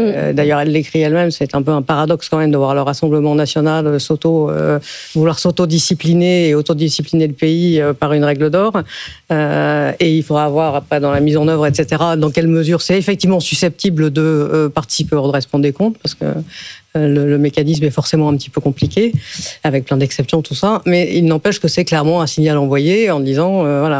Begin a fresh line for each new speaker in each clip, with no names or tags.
D'ailleurs, elle l'écrit elle-même, c'est un peu un paradoxe quand même de voir le Rassemblement national vouloir s'autodiscipliner et autodiscipliner le pays par une règle d'or. Et il faudra voir après dans la mise en œuvre, etc., dans quelle mesure c'est effectivement susceptible de participer au redressement des comptes, parce que le mécanisme est forcément un petit peu compliqué, avec plein d'exceptions, tout ça. Mais il n'empêche que c'est clairement un signal envoyé en disant,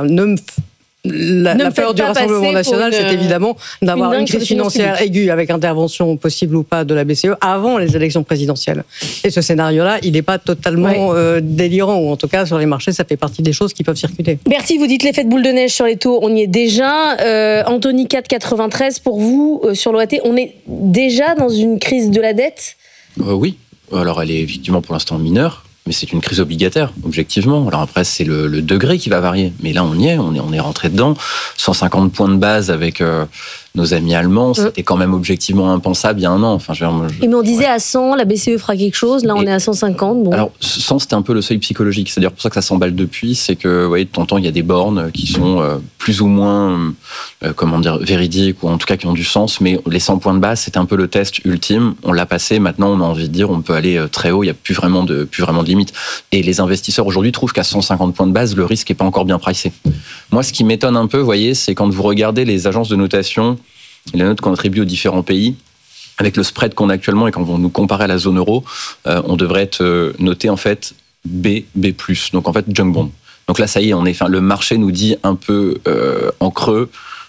la peur du Rassemblement national, c'est évidemment d'avoir une crise financière aiguë avec intervention possible ou pas de la BCE avant les élections présidentielles. Et ce scénario-là, il n'est pas totalement délirant, ou en tout cas sur les marchés, ça fait partie des choses qui peuvent circuler.
Bertie, vous dites l'effet de boule de neige sur les taux, on y est déjà. Anthony, 4,93 pour vous sur l'OAT, on est déjà dans une crise de la dette ?
Oui, alors elle est effectivement pour l'instant mineure. Mais c'est une crise obligataire, objectivement. Alors après, c'est le degré qui va varier. Mais là, on est rentré dedans. 150 points de base avec nos amis allemands, c'était quand même objectivement impensable il y a un an. Enfin,
mais on disait à 100, la BCE fera quelque chose. Là, on est à 150. Bon.
Alors, 100, c'était un peu le seuil psychologique. C'est d'ailleurs pour ça que ça s'emballe depuis. C'est que, vous voyez, de temps en temps, il y a des bornes qui sont plus ou moins, véridiques, ou en tout cas qui ont du sens. Mais les 100 points de base, c'était un peu le test ultime. On l'a passé. Maintenant, on a envie de dire, on peut aller très haut. Il n'y a plus vraiment de limite. Et les investisseurs aujourd'hui trouvent qu'à 150 points de base, le risque n'est pas encore bien pricé. Moi, ce qui m'étonne un peu, vous voyez, c'est quand vous regardez les agences de notation, les notes qu'on attribue aux différents pays, avec le spread qu'on a actuellement et quand on nous compare à la zone euro, on devrait être noté en fait B+. Donc en fait, junk bond. Donc là, ça y est, le marché nous dit un peu en creux,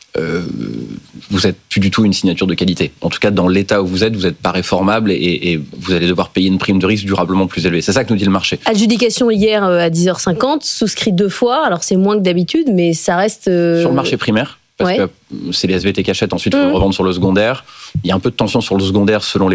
vous n'êtes plus du tout une signature de qualité. En tout cas, dans l'état où vous êtes pas réformable et vous allez devoir payer une prime de risque durablement plus élevée. C'est ça que nous dit le marché.
Adjudication hier à 10h50, souscrit 2 fois. Alors c'est moins que d'habitude, mais ça reste... Sur
le marché primaire, parce que c'est les SVT qui achètent, ensuite il faut le revendre sur le secondaire. Il y a un peu de tension sur le secondaire selon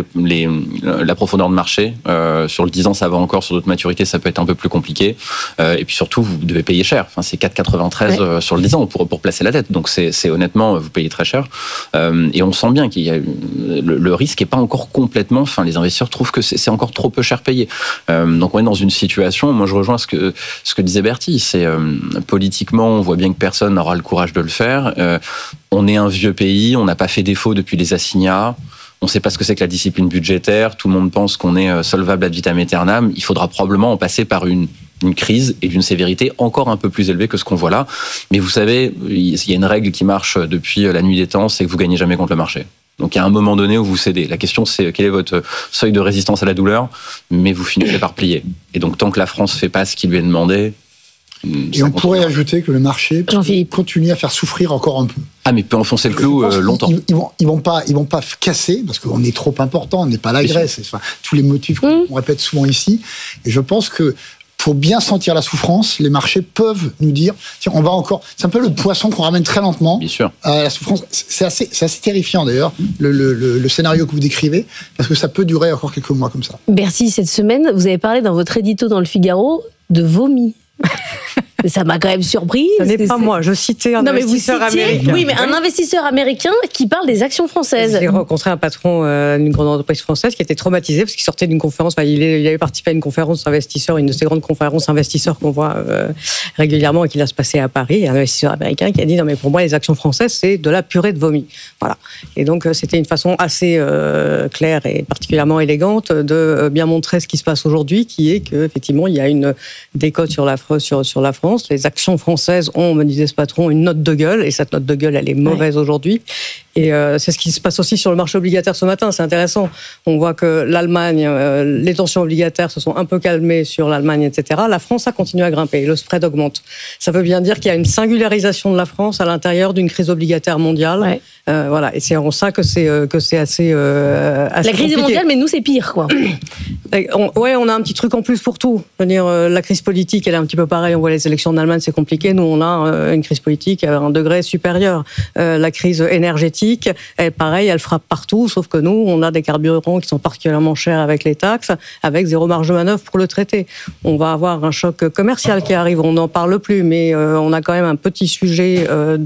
la profondeur de marché. Sur le 10 ans, ça va encore. Sur d'autres maturités, ça peut être un peu plus compliqué. Et puis surtout, vous devez payer cher. Enfin, c'est 4,93 sur le 10 ans pour placer la dette. Donc c'est honnêtement, vous payez très cher. Et on sent bien qu'il y a le risque n'est pas encore complètement... Enfin, les investisseurs trouvent que c'est encore trop peu cher payé. Donc on est dans une situation... Moi, je rejoins ce que disait Bertie. C'est politiquement, on voit bien que personne n'aura le courage de le faire. On est un vieux pays, on n'a pas fait défaut depuis les assignats, on ne sait pas ce que c'est que la discipline budgétaire, tout le monde pense qu'on est solvable ad vitam aeternam, il faudra probablement en passer par une crise et d'une sévérité encore un peu plus élevée que ce qu'on voit là. Mais vous savez, il y a une règle qui marche depuis la nuit des temps, c'est que vous gagnez jamais contre le marché. Donc il y a un moment donné où vous cédez. La question c'est quel est votre seuil de résistance à la douleur, mais vous finissez par plier. Et donc tant que la France ne fait pas ce qui lui est demandé...
Et on pourrait ajouter que le marché continue à faire souffrir encore un peu.
Ah, mais peut enfoncer le clou longtemps.
Ils vont pas casser parce qu'on est trop important, on n'est pas la Grèce. Tous les motifs qu'on répète souvent ici. Et je pense que pour bien sentir la souffrance, les marchés peuvent nous dire, tiens, on va encore. C'est un peu le poisson qu'on ramène très lentement.
Bien sûr.
La souffrance, c'est assez terrifiant d'ailleurs le scénario que vous décrivez, parce que ça peut durer encore quelques mois comme ça.
Bertie, cette semaine, vous avez parlé dans votre édito dans Le Figaro de vomi. Ça m'a quand même surpris.
Ce n'est pas moi, je citais un investisseur américain.
Oui, mais un investisseur américain qui parle des actions françaises.
J'ai rencontré un patron d'une grande entreprise française qui était traumatisé parce qu'il sortait d'une conférence, il avait participé à une conférence investisseurs, une de ces grandes conférences investisseurs qu'on voit régulièrement et qui va se passer à Paris. Un investisseur américain qui a dit non mais pour moi les actions françaises c'est de la purée de vomi. Voilà. Et donc c'était une façon assez claire et particulièrement élégante de bien montrer ce qui se passe aujourd'hui, qui est qu'effectivement il y a une décote sur la France. Les actions françaises ont, me disait ce patron, une note de gueule, et cette note de gueule, elle est mauvaise aujourd'hui. Et c'est ce qui se passe aussi sur le marché obligataire ce matin, c'est intéressant. On voit que l'Allemagne, les tensions obligataires se sont un peu calmées sur l'Allemagne, etc. La France a continué à grimper, le spread augmente. Ça veut bien dire qu'il y a une singularisation de la France à l'intérieur d'une crise obligataire mondiale. Voilà, et c'est en ça que c'est assez la
crise
compliqué.
Est mondiale, mais nous c'est pire, quoi.
On a un petit truc en plus pour tout. Je veux dire, la crise politique, elle est un petit peu pareille. On voit les élections en Allemagne, c'est compliqué. Nous, on a une crise politique à un degré supérieur. La crise énergétique, pareil, elle frappe partout, sauf que nous, on a des carburants qui sont particulièrement chers avec les taxes, avec zéro marge de manœuvre pour le traiter. On va avoir un choc commercial qui arrive. On n'en parle plus, mais on a quand même un petit sujet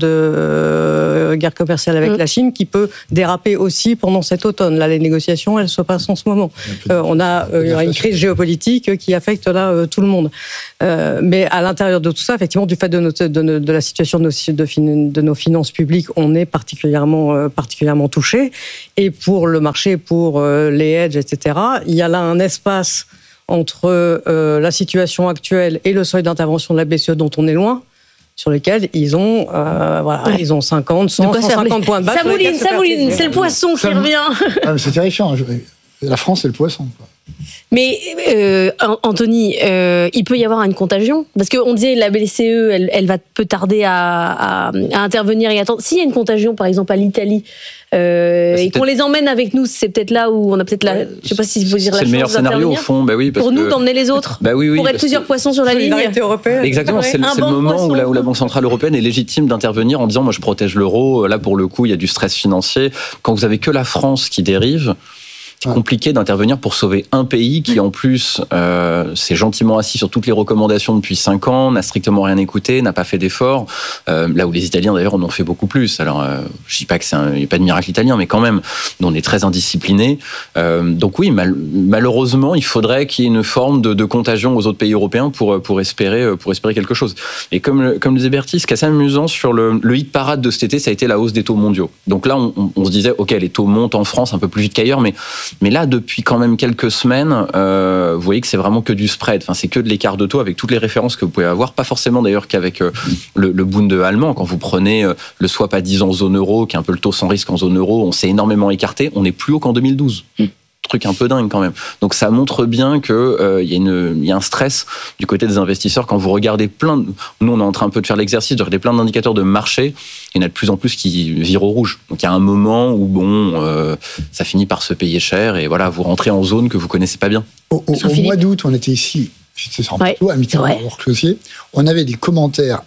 de guerre commerciale avec la Chine qui peut déraper aussi pendant cet automne. Là, les négociations, elles se passent en ce moment. On a une crise géopolitique qui affecte là tout le monde. Mais à l'intérieur de tout ça, effectivement, du fait de la situation de nos finances publiques, on est particulièrement particulièrement touchés. Et pour le marché, pour les hedges, etc., il y a là un espace entre la situation actuelle et le seuil d'intervention de la BCE dont on est loin, sur lesquels ils ont, ils ont 50, 100, 150 points de base.
Ça mouline, c'est le poisson qui revient.
C'est terrifiant. La France, c'est le poisson, quoi.
Mais Anthony, il peut y avoir une contagion parce qu'on disait la BCE, elle peut tarder à intervenir et attendre. S'il y a une contagion, par exemple à l'Italie, et qu'on les emmène avec nous, c'est peut-être là où on a peut-être je sais pas si vous dire la chance d'intervenir.
C'est le meilleur scénario au fond, oui.
Pour nous d'emmener les autres.
Oui,
pour être plusieurs poissons sur la ligne.
Européenne.
Exactement, c'est le moment où la Banque centrale européenne est légitime d'intervenir en disant moi je protège l'euro. Là pour le coup il y a du stress financier. Quand vous avez que la France qui dérive. C'est compliqué d'intervenir pour sauver un pays qui, en plus, s'est gentiment assis sur toutes les recommandations depuis 5 ans, n'a strictement rien écouté, n'a pas fait d'efforts. Là où les Italiens, d'ailleurs, en ont fait beaucoup plus. Alors, je dis pas que il n'y a pas de miracle italien, mais quand même, nous, on est très indisciplinés. Donc oui, malheureusement, il faudrait qu'il y ait une forme de contagion aux autres pays européens pour espérer quelque chose. Et comme le disait Bertie, ce qui est assez amusant sur le hit parade de cet été, ça a été la hausse des taux mondiaux. Donc là, on se disait, ok, les taux montent en France un peu plus vite qu'ailleurs, mais là, depuis quand même quelques semaines, vous voyez que c'est vraiment que du spread. Enfin, c'est que de l'écart de taux avec toutes les références que vous pouvez avoir. Pas forcément d'ailleurs qu'avec le Bund allemand. Quand vous prenez le swap à 10 ans zone euro, qui est un peu le taux sans risque en zone euro, on s'est énormément écarté. On est plus haut qu'en 2012. Truc un peu dingue quand même. Donc ça montre bien que y a un stress du côté des investisseurs quand vous regardez nous on est en train un peu de faire l'exercice de regarder plein d'indicateurs de marché, il y en a de plus en plus qui virent au rouge. Donc il y a un moment où ça finit par se payer cher et voilà, vous rentrez en zone que vous connaissez pas bien.
Au mois d'août, on était ici, j'étais sur un plateau à Mitterrand-Clossier, on avait des commentaires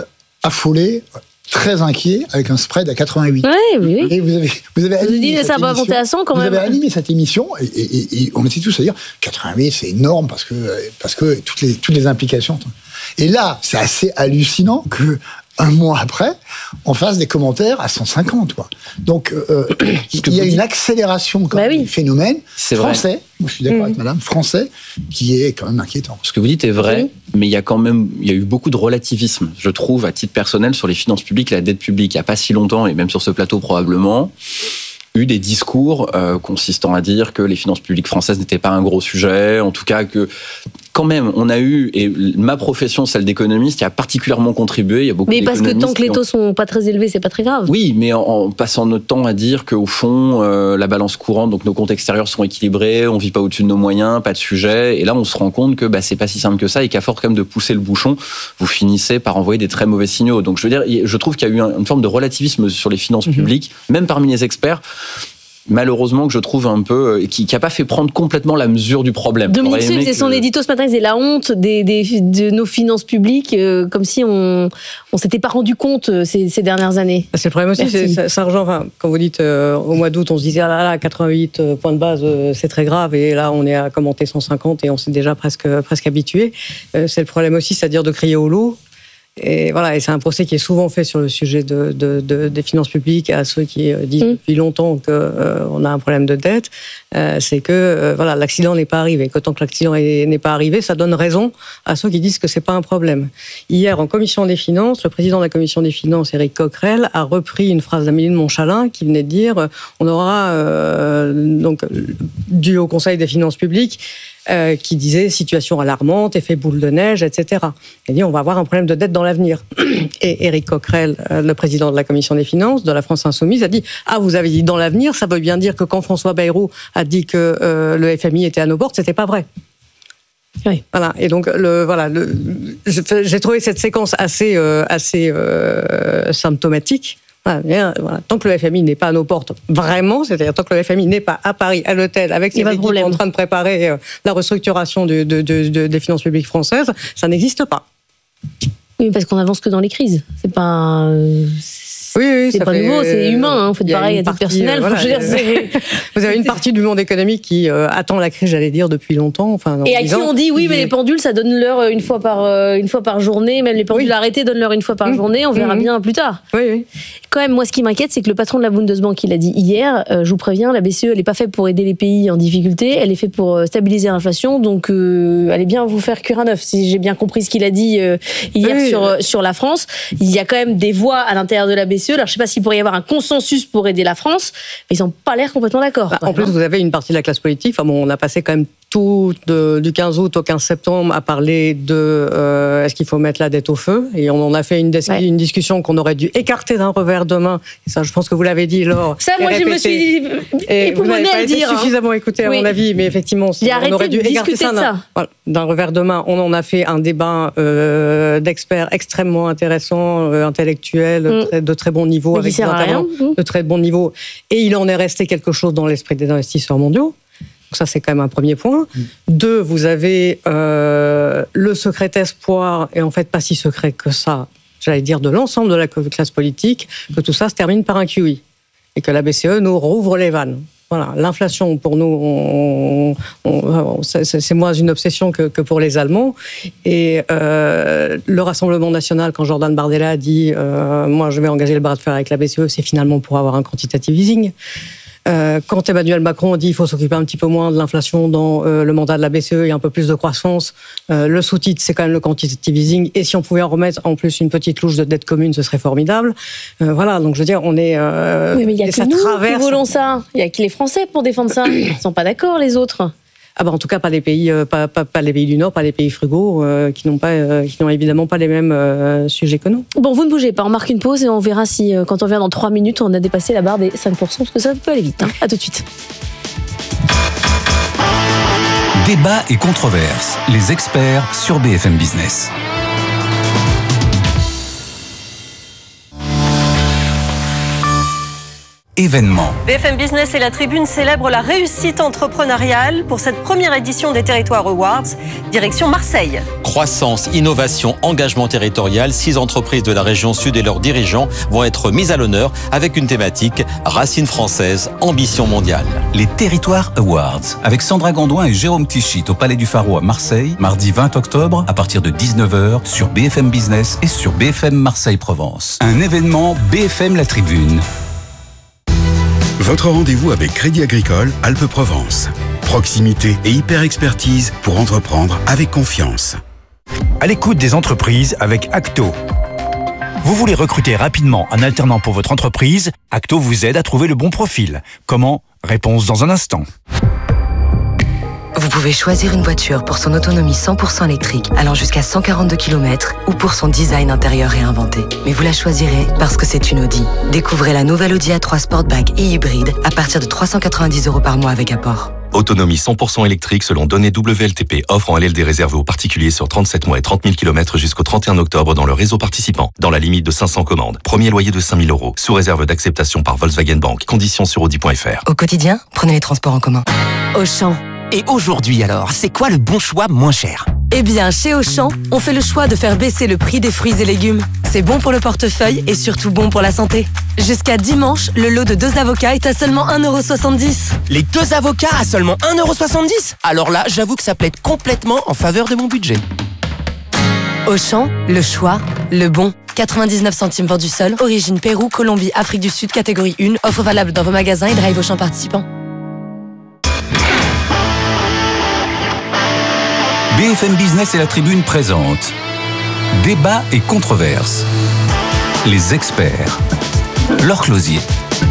affolés, très inquiet, avec un spread à 88.
Oui.
Et vous avez animé
ça va monter à 100 quand même.
Vous avez animé cette émission et on était tous à dire 88, c'est énorme parce que toutes les implications. Et là, c'est assez hallucinant que un mois après, on fasse des commentaires à 150, quoi. Donc, il y a une accélération du phénomène français. Moi, je suis d'accord avec madame, français, qui est quand même inquiétant.
Ce que vous dites est vrai, mais il y a eu beaucoup de relativisme, je trouve, à titre personnel, sur les finances publiques et la dette publique. Il n'y a pas si longtemps, et même sur ce plateau probablement, eu des discours consistant à dire que les finances publiques françaises n'étaient pas un gros sujet, en tout cas que quand même on a eu, et ma profession, celle d'économiste, qui a particulièrement contribué, il y a beaucoup d'économistes.
Mais parce que tant que les taux sont pas très élevés, c'est pas très grave.
Oui, mais en passant notre temps à dire qu'au fond, la balance courante, donc nos comptes extérieurs sont équilibrés, on vit pas au-dessus de nos moyens, pas de sujet, et là on se rend compte que c'est pas si simple que ça, et qu'à force quand même de pousser le bouchon, vous finissez par envoyer des très mauvais signaux. Donc je veux dire, je trouve qu'il y a eu une forme de relativisme sur les finances publiques, même parmi les experts, malheureusement que je trouve un peu qui n'a pas fait prendre complètement la mesure du problème.
Dominique Seux faisait son édito ce matin, il disait la honte de nos finances publiques, comme si on s'était pas rendu compte ces dernières années.
C'est le problème aussi, ça rejoint, quand vous dites au mois d'août, on se disait 88 points de base, c'est très grave, et là on est à commenter 150 et on s'est déjà presque habitué. C'est le problème aussi, c'est-à-dire de crier au loup. Et voilà, et c'est un procès qui est souvent fait sur le sujet des finances publiques à ceux qui disent depuis longtemps qu'on a un problème de dette. C'est que l'accident n'est pas arrivé. Que tant que l'accident n'est pas arrivé, ça donne raison à ceux qui disent que c'est pas un problème. Hier, en commission des finances, le président de la commission des finances, Éric Coquerel, a repris une phrase d'Amélie de Montchalin qui venait de dire on aura donc dû au Conseil des finances publiques. Qui disait situation alarmante, effet boule de neige, etc. Il dit on va avoir un problème de dette dans l'avenir. Et Éric Coquerel, le président de la commission des finances de la France Insoumise, a dit vous avez dit dans l'avenir, ça veut bien dire que quand François Bayrou a dit que le FMI était à nos portes, c'était pas vrai. Oui. Voilà. Et donc j'ai trouvé cette séquence assez symptomatique. Voilà. Tant que le FMI n'est pas à nos portes, vraiment, c'est-à-dire tant que le FMI n'est pas à Paris, à l'hôtel, avec ses équipes en train de préparer la restructuration des finances publiques françaises, ça n'existe pas.
Oui, parce qu'on avance que dans les crises. C'est pas...
Oui,
c'est pas nouveau, c'est humain, faites pareil à titre personnel.
Vous avez une partie du monde économique qui attend la crise, j'allais dire, depuis longtemps.
Et à qui on dit, mais les pendules, ça donne l'heure une fois par journée, même les pendules arrêtées donnent l'heure une fois par journée, on verra bien plus tard.
Oui.
quand même, moi, ce qui m'inquiète, c'est que le patron de la Bundesbank, il a dit hier, je vous préviens, la BCE, elle n'est pas faite pour aider les pays en difficulté, elle est faite pour stabiliser l'inflation, donc allez bien vous faire cuire un œuf. Si j'ai bien compris ce qu'il a dit hier sur la France, il y a quand même des voix à l'intérieur de la BCE. Alors, je ne sais pas s'il pourrait y avoir un consensus pour aider la France, mais ils n'ont pas l'air complètement d'accord.
En plus, vous avez une partie de la classe politique. Enfin bon, on a passé quand même tout du 15 août au 15 septembre à parler de est-ce qu'il faut mettre la dette au feu, et on en a fait une discussion qu'on aurait dû écarter d'un revers de main, et ça je pense que vous l'avez dit Laure.
Ça moi je me suis époumonée à le dire.
Suffisamment écouté à mon avis, mais effectivement on aurait dû écarter ça d'un revers de main. On en a fait un débat d'experts extrêmement intéressant, intellectuel, de très bon niveau, avec des intervenants de très bon niveau, et il en est resté quelque chose dans l'esprit des investisseurs mondiaux. Donc ça, c'est quand même un premier point. 2, vous avez le secret espoir, et en fait pas si secret que ça, j'allais dire de l'ensemble de la classe politique, que tout ça se termine par un QE, et que la BCE nous rouvre les vannes. Voilà, l'inflation pour nous, c'est moins une obsession que pour les Allemands. Et le Rassemblement national, quand Jordan Bardella a dit moi je vais engager le bras de fer avec la BCE, c'est finalement pour avoir un quantitative easing. Quand Emmanuel Macron dit qu'il faut s'occuper un petit peu moins de l'inflation dans le mandat de la BCE et un peu plus de croissance, le sous-titre, c'est quand même le quantitative easing. Et si on pouvait en remettre en plus une petite louche de dette commune, ce serait formidable. Voilà, donc je veux dire, on est...
oui, mais il n'y a que nous qui voulons ça. Il n'y a que les Français pour défendre ça. Ils ne sont pas d'accord, les autres.
Ah bah en tout cas pas les pays, pas les pays du Nord, pas les pays frugaux qui n'ont évidemment pas les mêmes sujets que nous.
Bon, vous ne bougez pas, on marque une pause et on verra si quand on vient dans 3 minutes, on a dépassé la barre des 5%, parce que ça peut aller vite. À tout de suite.
Débat et controverses, les experts sur BFM Business. Événement.
BFM Business et la Tribune célèbrent la réussite entrepreneuriale pour cette première édition des Territoires Awards, direction Marseille.
Croissance, innovation, engagement territorial, 6 entreprises de la région sud et leurs dirigeants vont être mises à l'honneur avec une thématique racines françaises, ambition mondiale.
Les Territoires Awards, avec Sandra Gandoin et Jérôme Tichit au Palais du Pharo à Marseille, mardi 20 octobre à partir de 19h sur BFM Business et sur BFM Marseille-Provence. Un événement BFM La Tribune.
Votre rendez-vous avec Crédit Agricole Alpes-Provence. Proximité et hyper-expertise pour entreprendre avec confiance.
À l'écoute des entreprises avec Acto. Vous voulez recruter rapidement un alternant pour votre entreprise? Acto vous aide à trouver le bon profil. Comment? Réponse dans un instant.
Vous pouvez choisir une voiture pour son autonomie 100% électrique allant jusqu'à 142 km ou pour son design intérieur réinventé. Mais vous la choisirez parce que c'est une Audi. Découvrez la nouvelle Audi A3 Sportback et hybride à partir de 390 € par mois avec apport.
Autonomie 100% électrique selon données WLTP. Offre en LLD réservée aux particuliers sur 37 mois et 30 000 km jusqu'au 31 octobre dans le réseau participant. Dans la limite de 500 commandes. Premier loyer de 5 000 €. Sous réserve d'acceptation par Volkswagen Bank. Conditions sur Audi.fr.
Au quotidien, prenez les transports en commun. Auchan.
Et aujourd'hui alors, c'est quoi le bon choix moins cher?
Eh bien, chez Auchan, on fait le choix de faire baisser le prix des fruits et légumes. C'est bon pour le portefeuille et surtout bon pour la santé. Jusqu'à dimanche, le lot de 2 avocats est à seulement 1,70 €.
Les 2 avocats à seulement 1,70 €? Alors là, j'avoue que ça plaide complètement en faveur de mon budget.
Auchan, le choix, le bon. 99 centimes vendu seul, origine Pérou, Colombie, Afrique du Sud, catégorie 1. Offre valable dans vos magasins et drive Auchan participants.
BFM Business et la Tribune présentent Débat et controverses. Les experts. Laure Closier.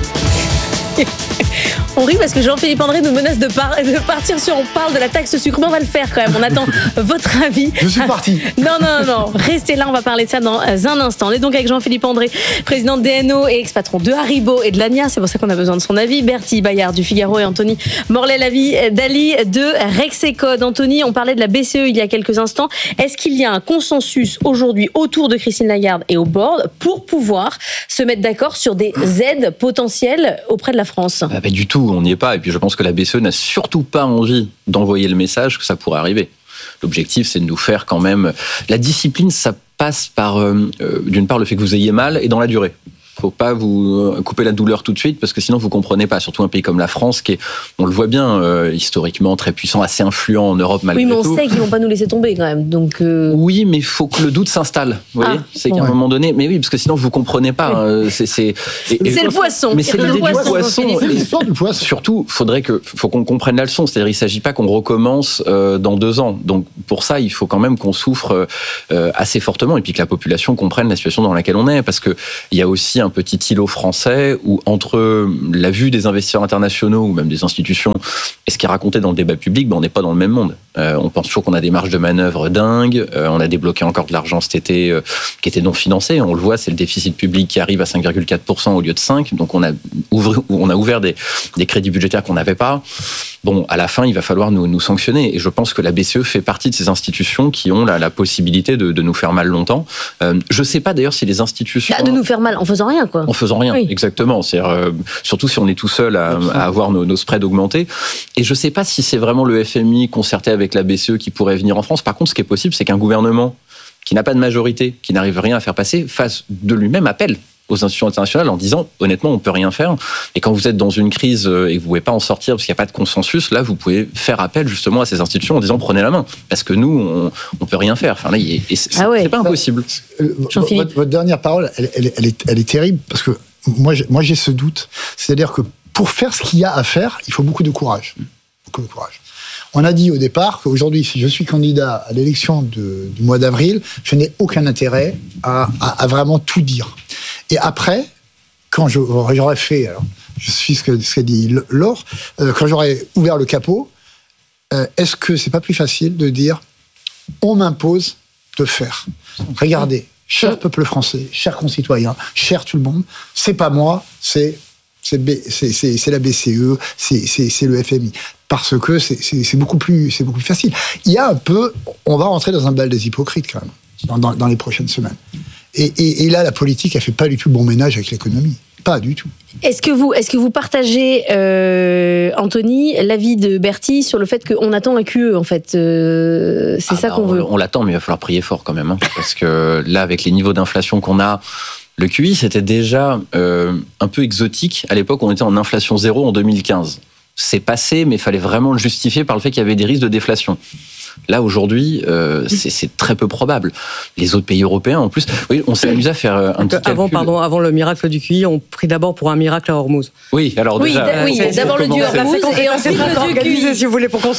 On rit parce que Jean-Philippe André nous menace de partir sur on parle de la taxe sucre, mais on va le faire quand même. On attend votre avis.
Je suis parti.
Non. Restez là, on va parler de ça dans un instant. On est donc avec Jean-Philippe André, président de DNO et ex-patron de Haribo et de l'ANIA. C'est pour ça qu'on a besoin de son avis. Bertie Bayard du Figaro et Anthony Morlet-Dali de Rexecode. Anthony, on parlait de la BCE il y a quelques instants. Est-ce qu'il y a un consensus aujourd'hui autour de Christine Lagarde et au board pour pouvoir se mettre d'accord sur des aides potentielles auprès de la France?
Pas du tout. On n'y est pas. Et puis je pense que la BCE n'a surtout pas envie d'envoyer le message que ça pourrait arriver. L'objectif, c'est de nous faire quand même... La discipline, ça passe par, d'une part, le fait que vous ayez mal et dans la durée. Faut pas vous couper la douleur tout de suite parce que sinon vous comprenez pas. Surtout un pays comme la France qui est, on le voit bien, historiquement très puissant, assez influent en Europe malgré tout.
Oui, mais on sait qu'ils vont pas nous laisser tomber quand même. Donc
oui, mais il faut que le doute s'installe. Vous voyez, c'est qu'à un moment donné, mais oui, parce que sinon vous comprenez pas.
C'est le poisson.
Mais c'est l'idée du poisson.
L'histoire du poisson.
Surtout, faut qu'on comprenne la leçon. C'est-à-dire, il s'agit pas qu'on recommence dans 2 ans. Donc pour ça, il faut quand même qu'on souffre assez fortement et puis que la population comprenne la situation dans laquelle on est, parce que il y a aussi un petit îlot français où entre la vue des investisseurs internationaux ou même des institutions et ce qui est raconté dans le débat public, on n'est pas dans le même monde. On pense toujours qu'on a des marges de manœuvre dingues, on a débloqué encore de l'argent cet été qui était non financé. On le voit, c'est le déficit public qui arrive à 5,4% au lieu de 5%. Donc on a ouvert des crédits budgétaires qu'on n'avait pas. Bon, à la fin, il va falloir nous sanctionner. Et je pense que la BCE fait partie de ces institutions qui ont la possibilité de nous faire mal longtemps. Je ne sais pas d'ailleurs si les institutions...
De nous faire mal en faisant rien, quoi.
En faisant rien, oui. Exactement. C'est-à-dire, surtout si on est tout seul à avoir nos spreads augmentés. Et je ne sais pas si c'est vraiment le FMI concerté avec la BCE qui pourrait venir en France. Par contre, ce qui est possible, c'est qu'un gouvernement qui n'a pas de majorité, qui n'arrive rien à faire passer, fasse de lui-même appel aux institutions internationales en disant honnêtement on peut rien faire, et quand vous êtes dans une crise et que vous pouvez pas en sortir parce qu'il n'y a pas de consensus, là vous pouvez faire appel justement à ces institutions en disant prenez la main parce que nous on peut rien faire. Enfin là c'est pas impossible.
Votre dernière parole elle est terrible parce que moi j'ai ce doute, c'est-à-dire que pour faire ce qu'il y a à faire il faut beaucoup de courage. On a dit au départ qu'aujourd'hui, si je suis candidat à l'élection du mois d'avril, je n'ai aucun intérêt à vraiment tout dire. Et après, quand j'aurais fait, alors je suis ce qu'a dit Laure, quand j'aurais ouvert le capot, est-ce que c'est pas plus facile de dire on m'impose de faire? Regardez, cher peuple français, chers concitoyens, cher tout le monde, c'est pas moi, c'est la BCE, c'est le FMI. Parce que c'est beaucoup plus facile. Il y a un peu, on va rentrer dans un bal des hypocrites quand même, dans les prochaines semaines. Et là, la politique, elle fait pas du tout le bon ménage avec l'économie. Pas du tout.
Est-ce que vous partagez, Anthony, l'avis de Bertie sur le fait qu'on attend un QE, en fait c'est ça qu'on veut.
On l'attend, mais il va falloir prier fort quand même. Parce que là, avec les niveaux d'inflation qu'on a, le QI, c'était déjà un peu exotique. À l'époque, on était en inflation zéro en 2015. C'est passé, mais il fallait vraiment le justifier par le fait qu'il y avait des risques de déflation. Là, aujourd'hui, c'est très peu probable. Les autres pays européens, en plus, oui, on s'est amusé à faire un petit calcul.
Avant le miracle du QI, on pris d'abord pour un miracle à Hormuz.
Oui, alors déjà...
d'abord le dieu Hormuz et ensuite le dieu QI.
Si vous voulez, pour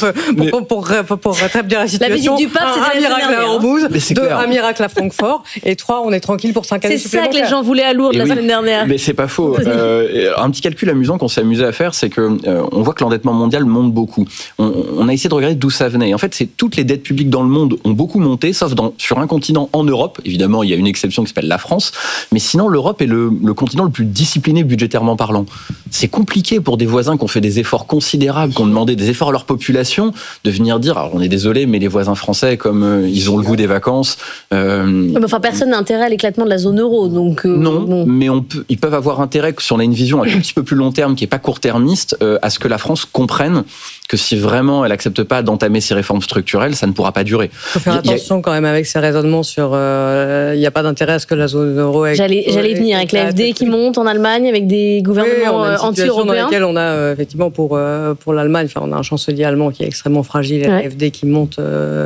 très bien la situation.
La visite du pape, c'était
un miracle à Hormuz, un miracle à Francfort, et 3, on est tranquille pour 5 années supplémentaires.
C'est ça que les gens voulaient à Lourdes la semaine dernière.
Mais c'est pas faux. Un petit calcul amusant qu'on s'est amusé à faire, c'est que on voit que l'endettement mondial monte beaucoup. On a essayé de regarder d'où ça venait. En fait, c'est toutes les dettes publiques dans le monde ont beaucoup monté, sauf sur un continent en Europe. Évidemment, il y a une exception qui s'appelle la France, mais sinon, l'Europe est le continent le plus discipliné budgétairement parlant. C'est compliqué pour des voisins qui ont fait des efforts considérables, qui ont demandé des efforts à leur population, de venir dire, alors on est désolé, mais les voisins français, comme ils ont le goût des vacances...
Enfin, personne n'a intérêt à l'éclatement de la zone euro, donc...
Non, bon. Mais ils peuvent avoir intérêt, si on a une vision un tout petit peu plus long terme, qui n'est pas court-termiste, à ce que la France comprenne que si vraiment elle n'accepte pas d'entamer ses réformes structurelles, ça ne pourra pas durer.
Il faut faire attention quand même avec ces raisonnements sur il n'y a pas d'intérêt à ce que la zone euro...
J'allais venir avec l'AfD qui monte en Allemagne, avec des gouvernements anti-européens.
Dans laquelle on a effectivement pour l'Allemagne, on a un chancelier allemand qui est extrêmement fragile et l'AfD qui monte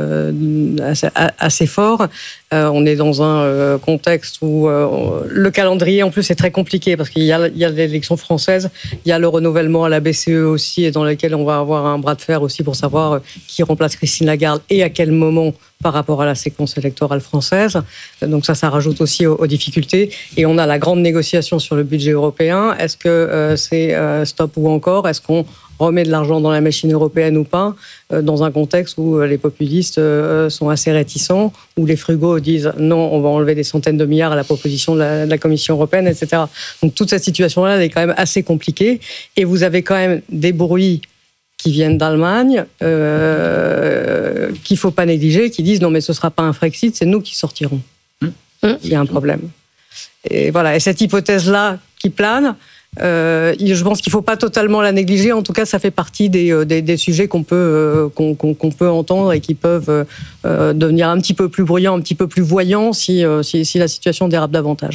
assez fort. On est dans un contexte où le calendrier en plus est très compliqué parce qu'il y a l'élection française, il y a le renouvellement à la BCE aussi et dans lequel on va avoir un bras de fer aussi pour savoir qui remplace Christine Lagarde et à quel moment par rapport à la séquence électorale française. Donc ça rajoute aussi aux difficultés. Et on a la grande négociation sur le budget européen. Est-ce que c'est stop ou encore? Est-ce qu'on remet de l'argent dans la machine européenne ou pas, dans un contexte où les populistes sont assez réticents, où les frugaux disent non, on va enlever des centaines de milliards à la proposition de la Commission européenne, etc. Donc toute cette situation-là, elle est quand même assez compliquée. Et vous avez quand même des bruits qui viennent d'Allemagne, qu'il ne faut pas négliger, qui disent non mais ce ne sera pas un Frexit, c'est nous qui sortirons. Il y a un problème. Et voilà, et cette hypothèse-là qui plane, je pense qu'il ne faut pas totalement la négliger. En tout cas, ça fait partie des sujets qu'on peut entendre et qui peuvent devenir un petit peu plus bruyants, un petit peu plus voyants si la situation dérape davantage.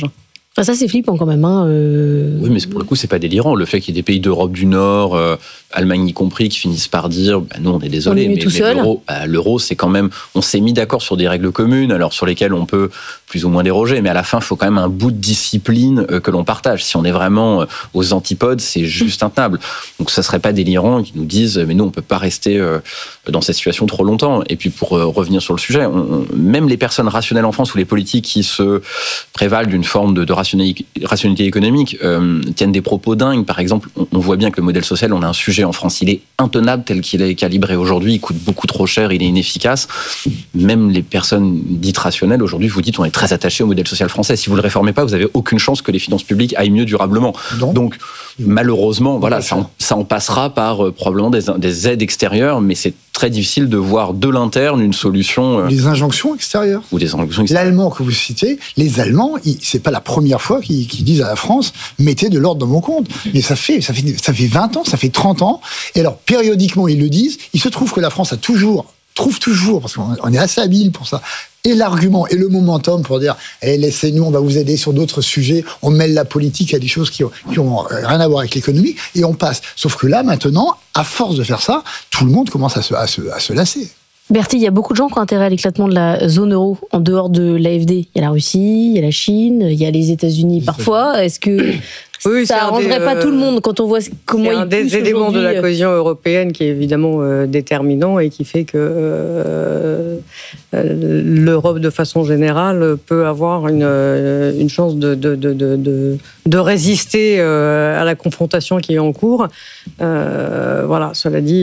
Enfin, ça, c'est flippant quand même.
Oui, mais pour le coup, c'est pas délirant. Le fait qu'il y ait des pays d'Europe du Nord, Allemagne y compris, qui finissent par dire nous, on est désolé, mais l'euro, c'est quand même. On s'est mis d'accord sur des règles communes, alors sur lesquelles on peut plus ou moins déroger, mais à la fin, il faut quand même un bout de discipline que l'on partage. Si on est vraiment aux antipodes, c'est juste intenable. Donc, ça serait pas délirant qu'ils nous disent mais nous, on peut pas rester dans cette situation trop longtemps. Et puis, pour revenir sur le sujet, même les personnes rationnelles en France ou les politiques qui se prévalent d'une forme de rationalité économique tiennent des propos dingues. Par exemple, on voit bien que le modèle social, on a un sujet en France, il est intenable tel qu'il est calibré aujourd'hui, il coûte beaucoup trop cher, il est inefficace. Même les personnes dites rationnelles, aujourd'hui, vous dites on est très attaché au modèle social français. Si vous le réformez pas, vous avez aucune chance que les finances publiques aillent mieux durablement. Donc malheureusement, voilà, ça en passera par probablement des aides extérieures, mais c'est très difficile de voir de l'interne une solution.
Des injonctions extérieures.
Ou des injonctions extérieures.
L'allemand que vous citez, les Allemands, c'est pas la première fois qu'ils disent à la France mettez de l'ordre dans mon compte. Mais ça fait 20 ans, ça fait 30 ans. Et alors, périodiquement, ils le disent. Il se trouve que la France trouve toujours, parce qu'on est assez habile pour ça, et l'argument et le momentum pour dire laissez-nous, on va vous aider sur d'autres sujets, on mêle la politique à des choses qui ont rien à voir avec l'économie, et on passe. Sauf que là, maintenant, à force de faire ça, tout le monde commence à se lasser.
Berthe, il y a beaucoup de gens qui ont intérêt à l'éclatement de la zone euro en dehors de l'AFD. Il y a la Russie, il y a la Chine, il y a les États-Unis parfois. Est-ce que ça arrangerait pas tout le monde quand on voit comment
c'est un des éléments de la cohésion européenne qui est évidemment déterminant et qui fait que l'Europe, de façon générale, peut avoir une chance de résister à la confrontation qui est en cours. Voilà, cela dit.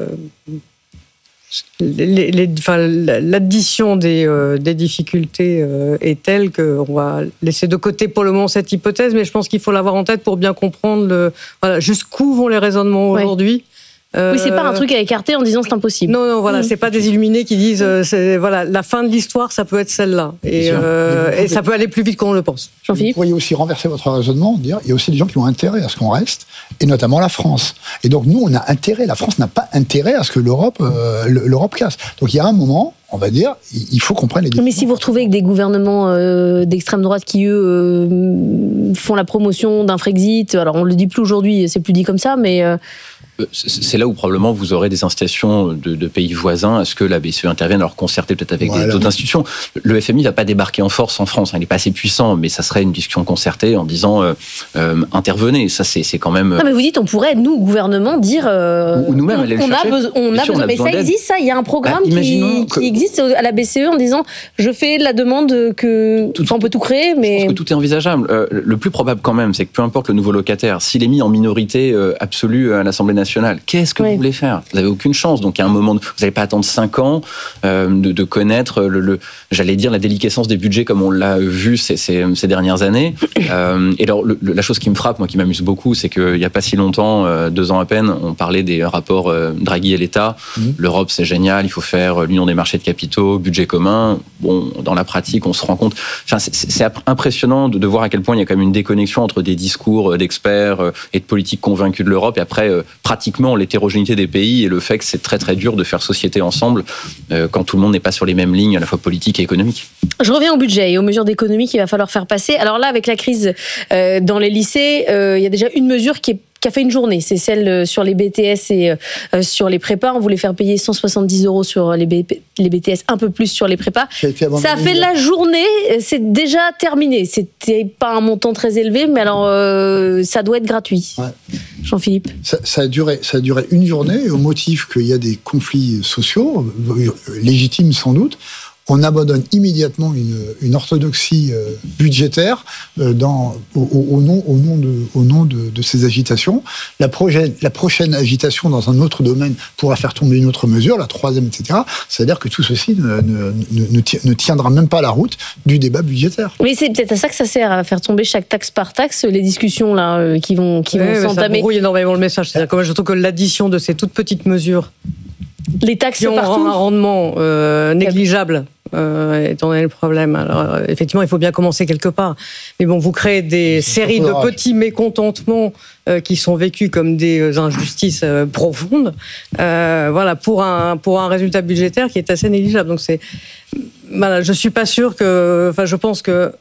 L'addition des difficultés est telle qu'on va laisser de côté pour le moment cette hypothèse, mais je pense qu'il faut l'avoir en tête pour bien comprendre jusqu'où vont les raisonnements aujourd'hui.
Oui, c'est pas un truc à écarter en disant c'est impossible.
Non, voilà, c'est pas des illuminés qui disent la fin de l'histoire, ça peut être celle-là. Et ça peut aller plus vite qu'on le pense.
Jean-Philippe ?
Vous pourriez aussi renverser votre raisonnement, dire il y a aussi des gens qui ont intérêt à ce qu'on reste, et notamment la France. Et donc nous, on a intérêt, la France n'a pas intérêt à ce que l'Europe casse. Donc il y a un moment, on va dire, il faut qu'on prenne les décisions.
Mais si vous retrouvez avec des gouvernements d'extrême droite qui, eux, font la promotion d'un Frexit, alors on le dit plus aujourd'hui, c'est plus dit comme ça, mais...
C'est là où probablement vous aurez des incitations de pays voisins à ce que la BCE intervienne, alors concerter peut-être avec d'autres institutions. Le FMI ne va pas débarquer en force en France, il n'est pas assez puissant, mais ça serait une discussion concertée en disant intervenez. Ça, c'est quand même.
Non, mais vous dites, on pourrait, nous, gouvernement, dire.
Ou nous-mêmes, aller le chercher.
On a besoin. Mais ça existe, ça. Il y a un programme qui existe à la BCE en disant je fais la demande que. On peut tout créer, mais.
Je pense que tout est envisageable. Le plus probable, quand même, c'est que peu importe le nouveau locataire, s'il est mis en minorité absolue à l'Assemblée nationale, qu'est-ce que vous voulez faire ? Vous n'avez aucune chance. Donc, à un moment, vous n'allez pas attendre 5 ans de connaître, j'allais dire, la déliquescence des budgets comme on l'a vu ces dernières années. Et alors, la chose qui me frappe, moi, qui m'amuse beaucoup, c'est qu'il n'y a pas si longtemps, 2 ans à peine, on parlait des rapports Draghi et l'État. L'Europe, c'est génial, il faut faire l'union des marchés de capitaux, budget commun. Bon, dans la pratique, on se rend compte... Enfin, c'est impressionnant de voir à quel point il y a quand même une déconnexion entre des discours d'experts et de politiques convaincus de l'Europe et après... pratiquement l'hétérogénéité des pays et le fait que c'est très très dur de faire société ensemble quand tout le monde n'est pas sur les mêmes lignes à la fois politiques et économiques.
Je reviens au budget et aux mesures d'économie qu'il va falloir faire passer. Alors là, avec la crise dans les lycées, il y a déjà une mesure qui a fait une journée, c'est celle sur les BTS et sur les prépas. On voulait faire payer 170 € sur les BTS, un peu plus sur les prépas. Ça a fait la journée, c'est déjà terminé. C'était pas un montant très élevé, mais alors ça doit être gratuit. Ouais. Jean-Philippe.
Ça a duré une journée au motif qu'il y a des conflits sociaux, légitimes sans doute. On abandonne immédiatement une orthodoxie budgétaire au nom de ces agitations. La prochaine agitation dans un autre domaine pourra faire tomber une autre mesure, la troisième, etc. C'est-à-dire que tout ceci ne tiendra même pas la route du débat budgétaire.
Mais c'est peut-être à ça que ça sert, à faire tomber chaque taxe par taxe, les discussions là qui vont s'entamer. Ça
brouille énormément le message. C'est-à-dire que moi, je trouve que l'addition de ces toutes petites mesures
les taxes
qui ont
partout.
un rendement négligeable, étant donné le problème. Alors, effectivement, il faut bien commencer quelque part. Mais bon, vous créez des séries de petits mécontentements qui sont vécus comme des injustices profondes. Voilà, pour un résultat budgétaire qui est assez négligeable. Donc je suis pas sûre que. Enfin, je pense que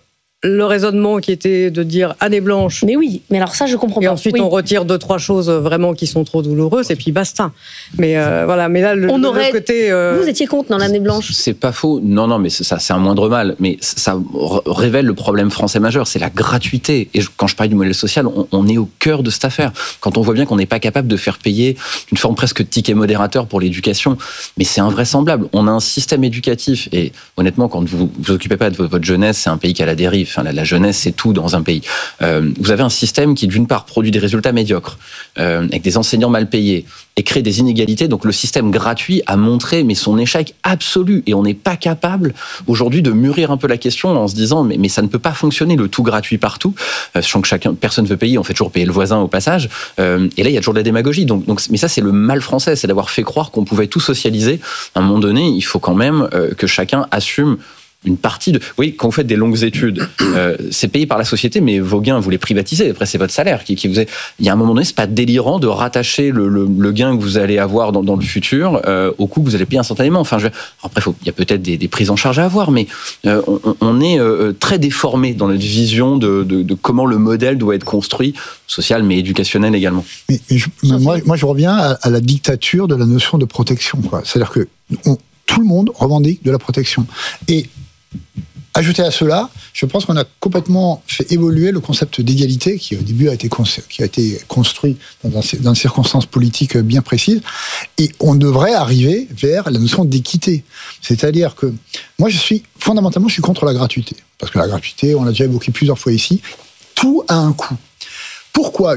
le raisonnement qui était de dire année blanche.
Mais oui, mais alors ça, je comprends pas.
Et ensuite, on retire 2-3 choses vraiment qui sont trop douloureuses, et puis basta. Mais voilà, mais là, le côté...
Vous étiez contre dans l'année blanche?
C'est pas faux. Non, mais ça, c'est un moindre mal. Mais ça révèle le problème français majeur, c'est la gratuité. Et quand je parle du modèle social, on est au cœur de cette affaire. Quand on voit bien qu'on n'est pas capable de faire payer une forme presque de ticket modérateur pour l'éducation, mais c'est invraisemblable. On a un système éducatif, et honnêtement, quand vous vous occupez pas de votre jeunesse, c'est un pays qui a la dérive. Enfin, la jeunesse, c'est tout dans un pays. Vous avez un système qui, d'une part, produit des résultats médiocres, avec des enseignants mal payés, et crée des inégalités. Donc le système gratuit a montré son échec absolu. Et on n'est pas capable, aujourd'hui, de mûrir un peu la question en se disant mais ça ne peut pas fonctionner, le tout gratuit partout. Sachant que personne ne veut payer, on fait toujours payer le voisin au passage. Et là, il y a toujours de la démagogie. Mais ça, c'est le mal français, c'est d'avoir fait croire qu'on pouvait tout socialiser. À un moment donné, il faut quand même que chacun assume une partie de... Oui, quand vous faites des longues études, c'est payé par la société, mais vos gains, vous les privatisez. Après, c'est votre salaire qui vous est... Il y a un moment donné, c'est pas délirant de rattacher le gain que vous allez avoir dans le futur au coût que vous allez payer instantanément. Enfin, après, il y a peut-être des prises en charge à avoir, mais on est très déformé dans notre vision de comment le modèle doit être construit, social, mais éducationnel également.
Moi, je reviens à la dictature de la notion de protection, quoi. C'est-à-dire que tout le monde revendique de la protection. Et ajouté à cela, je pense qu'on a complètement fait évoluer le concept d'égalité qui, au début, a été construit dans des circonstances politiques bien précises. Et on devrait arriver vers la notion d'équité. C'est-à-dire que moi, fondamentalement, je suis contre la gratuité. Parce que la gratuité, on l'a déjà évoqué plusieurs fois ici, tout a un coût. Pourquoi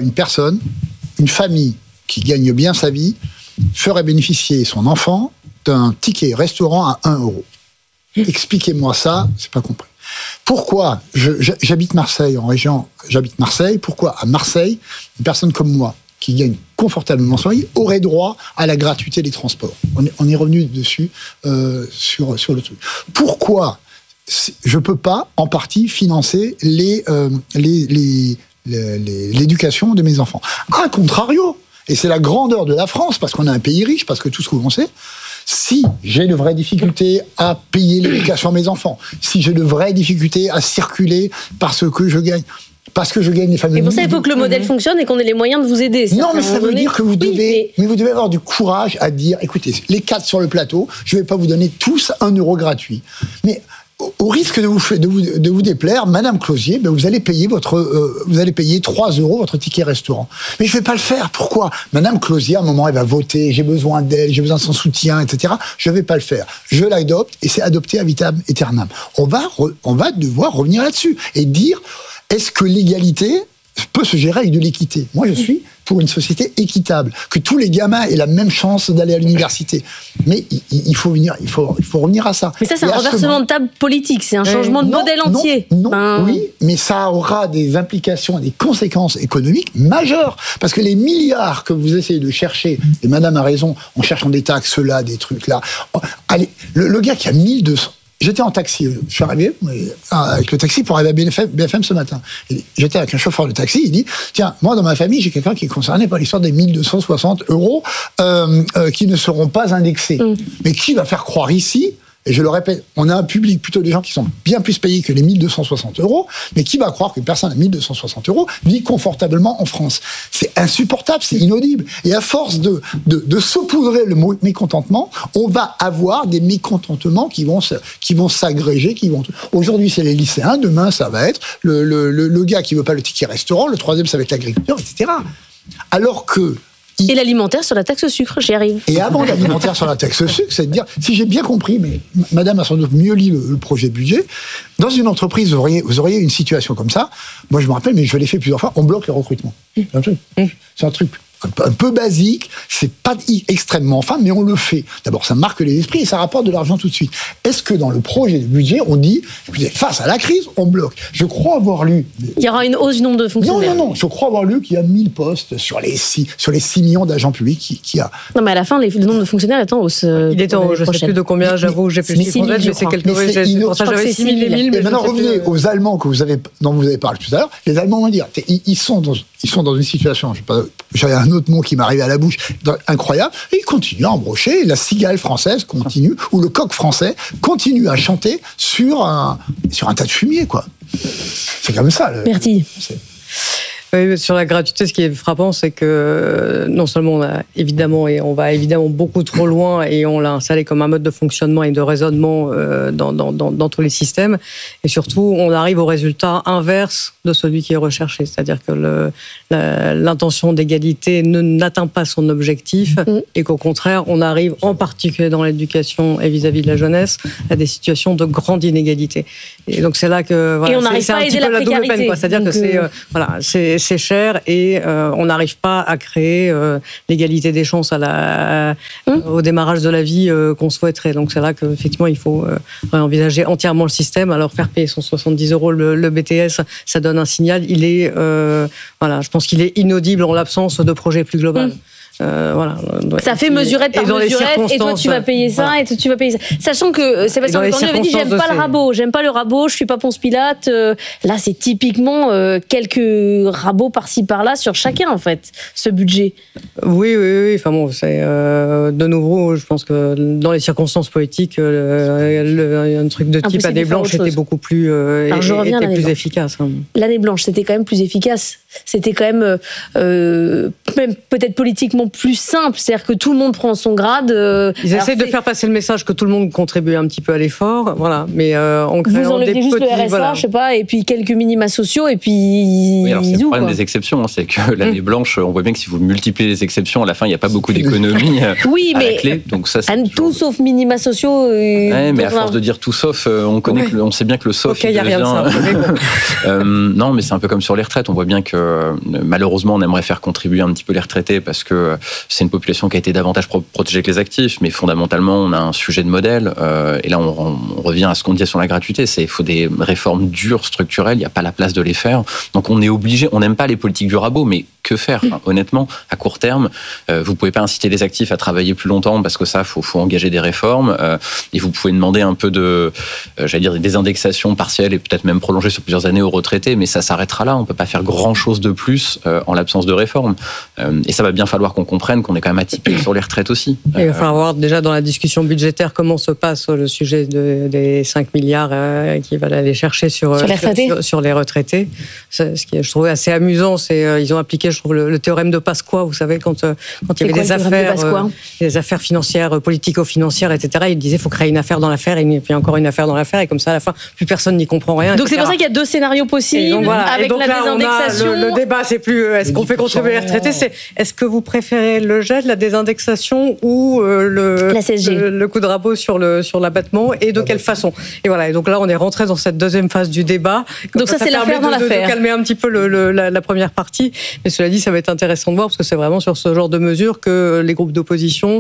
une famille qui gagne bien sa vie, ferait bénéficier son enfant d'un ticket restaurant à 1 euro? Expliquez-moi ça, c'est pas compris. Pourquoi j'habite Marseille, en région, j'habite Marseille, pourquoi à Marseille, une personne comme moi, qui gagne confortablement son vie, aurait droit à la gratuité des transports? On est revenu dessus sur le truc. Pourquoi je peux pas, en partie, financer l'éducation de mes enfants? A contrario, et c'est la grandeur de la France, parce qu'on a un pays riche, parce que tout ce que l'on sait, si j'ai de vraies difficultés à payer l'éducation à mes enfants, si j'ai de vraies difficultés à circuler parce que je gagne les familles.
Et pour ça, il faut que le modèle fonctionne et qu'on ait les moyens de vous aider.
Non, mais ça veut dire que vous devez avoir du courage à dire, écoutez, les 4 sur le plateau, je ne vais pas vous donner tous 1 euro gratuit. Mais au risque de vous déplaire, Madame Closier, vous allez payer 3 euros votre ticket restaurant. Mais je vais pas le faire. Pourquoi? Madame Closier, à un moment, elle va voter, j'ai besoin d'elle, j'ai besoin de son soutien, etc. Je vais pas le faire. Je l'adopte, et c'est adopté à vitam aeternam. On va devoir revenir là-dessus et dire, est-ce que l'égalité peut se gérer avec de l'équité? Moi, je suis pour une société équitable, que tous les gamins aient la même chance d'aller à l'université. Mais il faut revenir à ça.
Mais ça, c'est un renversement de table politique, c'est un changement de modèle entier.
Oui, mais ça aura des implications, des conséquences économiques majeures. Parce que les milliards que vous essayez de chercher, et Madame a raison, en cherchant des taxes là, des trucs là. Allez, le gars qui a 1200... J'étais en taxi, je suis arrivé avec le taxi pour arriver à BFM ce matin. J'étais avec un chauffeur de taxi, il dit, tiens, moi dans ma famille, j'ai quelqu'un qui est concerné par l'histoire des 1260 euros qui ne seront pas indexés. Mais qui va faire croire ici, et je le répète, on a un public plutôt des gens qui sont bien plus payés que les 1260 euros, mais qui va croire qu'une personne à 1260 euros vit confortablement en France? C'est insupportable, c'est inaudible. Et à force de saupoudrer le mot mécontentement, on va avoir des mécontentements qui vont s'agréger, aujourd'hui c'est les lycéens, demain ça va être le gars qui veut pas le ticket restaurant, le troisième ça va être l'agriculteur, etc. Alors que
et l'alimentaire sur la taxe sucre, j'y arrive.
Et avant l'alimentaire sur la taxe sucre, c'est de dire, si j'ai bien compris, mais Madame a sans doute mieux lu le projet de budget, dans une entreprise, vous auriez une situation comme ça, moi je me rappelle, mais je l'ai fait plusieurs fois, on bloque les recrutements. C'est un truc un peu basique, c'est pas extrêmement fin, mais on le fait. D'abord, ça marque les esprits et ça rapporte de l'argent tout de suite. Est-ce que dans le projet de budget, on dit, écoutez, face à la crise, on bloque? Je crois avoir lu...
Il y aura une hausse du nombre de fonctionnaires.
Non, je crois avoir lu qu'il y a 1000 postes sur les 6 millions d'agents publics qui a...
Non, mais à la fin, le nombre de fonctionnaires est en hausse.
Il est en hausse, je ne sais plus de combien, j'avoue, j'ai plus de chiffres, mais c'est quelques... C'est pour ça que j'avais 6 000 et 1000.
Et maintenant, revenez aux Allemands dont vous avez parlé tout à l'heure. Les Allemands vont dire, ils sont dans une situation, j'avais un un autre mot qui m'arrive à la bouche, incroyable, et il continue à embrocher, la cigale française continue, ou le coq français continue à chanter sur un tas de fumier, quoi. C'est comme ça.
Merci.
Oui, sur la gratuité, ce qui est frappant, c'est que non seulement on va évidemment beaucoup trop loin et on l'a installé comme un mode de fonctionnement et de raisonnement dans tous les systèmes, et surtout on arrive au résultat inverse de celui qui est recherché, c'est-à-dire que l'intention d'égalité n'atteint pas son objectif et qu'au contraire on arrive en particulier dans l'éducation et vis-à-vis de la jeunesse à des situations de grande inégalité. Et donc c'est là que
et on n'arrive pas à aider la précarité.
Peine, quoi. C'est-à-dire que c'est cher et on n'arrive pas à créer l'égalité des chances au démarrage de la vie qu'on souhaiterait. Donc c'est là qu'effectivement il faut envisager entièrement le système. Alors faire payer 170 € le BTS, ça donne un signal. Je pense qu'il est inaudible en l'absence de projet plus global.
Ça fait mesurette par mesurette, et toi tu vas payer ça, et toi tu vas payer ça. Sachant que Sébastien Lecornu avait dit j'aime pas le rabot, je suis pas Ponce Pilate. Là c'est typiquement quelques rabots par-ci par-là sur chacun en fait, ce budget.
Oui. Enfin bon, c'est de nouveau, je pense que dans les circonstances politiques, un truc de type année blanche était beaucoup plus efficace.
L'année blanche, c'était quand même plus efficace. C'était quand même peut-être politiquement plus simple, c'est-à-dire que tout le monde prend son grade.
Ils essaient de faire passer le message que tout le monde contribue un petit peu à l'effort, voilà. Mais en créant
vous enlevez juste le RSA, je sais pas, et puis quelques minima sociaux, et puis.
Oui, alors c'est le problème des exceptions, c'est que l'année blanche, on voit bien que si vous multipliez les exceptions, à la fin, il n'y a pas beaucoup d'économies à la clé. Donc ça, c'est
tout sauf minima sociaux.
Mais à force de dire tout sauf, on sait bien que le sauf.
Il y a rien de ça.
Non, mais c'est un peu comme sur les retraites. On voit bien que malheureusement, on aimerait faire contribuer un petit peu les retraités parce que c'est une population qui a été davantage protégée que les actifs, mais fondamentalement, on a un sujet de modèle. Et là, on revient à ce qu'on disait sur la gratuité. Il faut des réformes dures, structurelles. Il n'y a pas la place de les faire. Donc, on est obligé. On n'aime pas les politiques du rabot, mais que faire, honnêtement, à court terme? Vous pouvez pas inciter les actifs à travailler plus longtemps parce que ça, faut engager des réformes. Et vous pouvez demander un peu des indexations partielles et peut-être même prolongées sur plusieurs années aux retraités, mais ça s'arrêtera là. On peut pas faire grand-chose de plus en l'absence de réforme. Et ça va bien falloir qu'on comprenne qu'on est quand même atypique sur les retraites aussi.
Il va falloir voir déjà dans la discussion budgétaire comment se passe le sujet des 5 milliards qui va aller chercher sur les retraités. Ce qui est, je trouvais assez amusant, c'est ils ont appliqué, je trouve, le théorème de Pasqua, vous savez, quand il y avait des affaires financières, politico-financières, etc. Ils disaient il faut créer une affaire dans l'affaire et puis encore une affaire dans l'affaire, et comme ça à la fin plus personne n'y comprend rien.
Donc c'est pour ça qu'il y a deux scénarios possibles avec la désindexation.
Le débat, c'est plus est-ce qu'on fait contribuer les retraités, c'est est-ce que vous préférez le jet, la désindexation ou
la CSG,
le coup de rabot sur l'abattement, et de quelle façon. Et voilà. Et donc là, on est rentré dans cette deuxième phase du débat.
Donc ça c'est l'affaire dans l'affaire.
De calmer un petit peu la première partie. Mais cela dit, ça va être intéressant de voir parce que c'est vraiment sur ce genre de mesures que les groupes d'opposition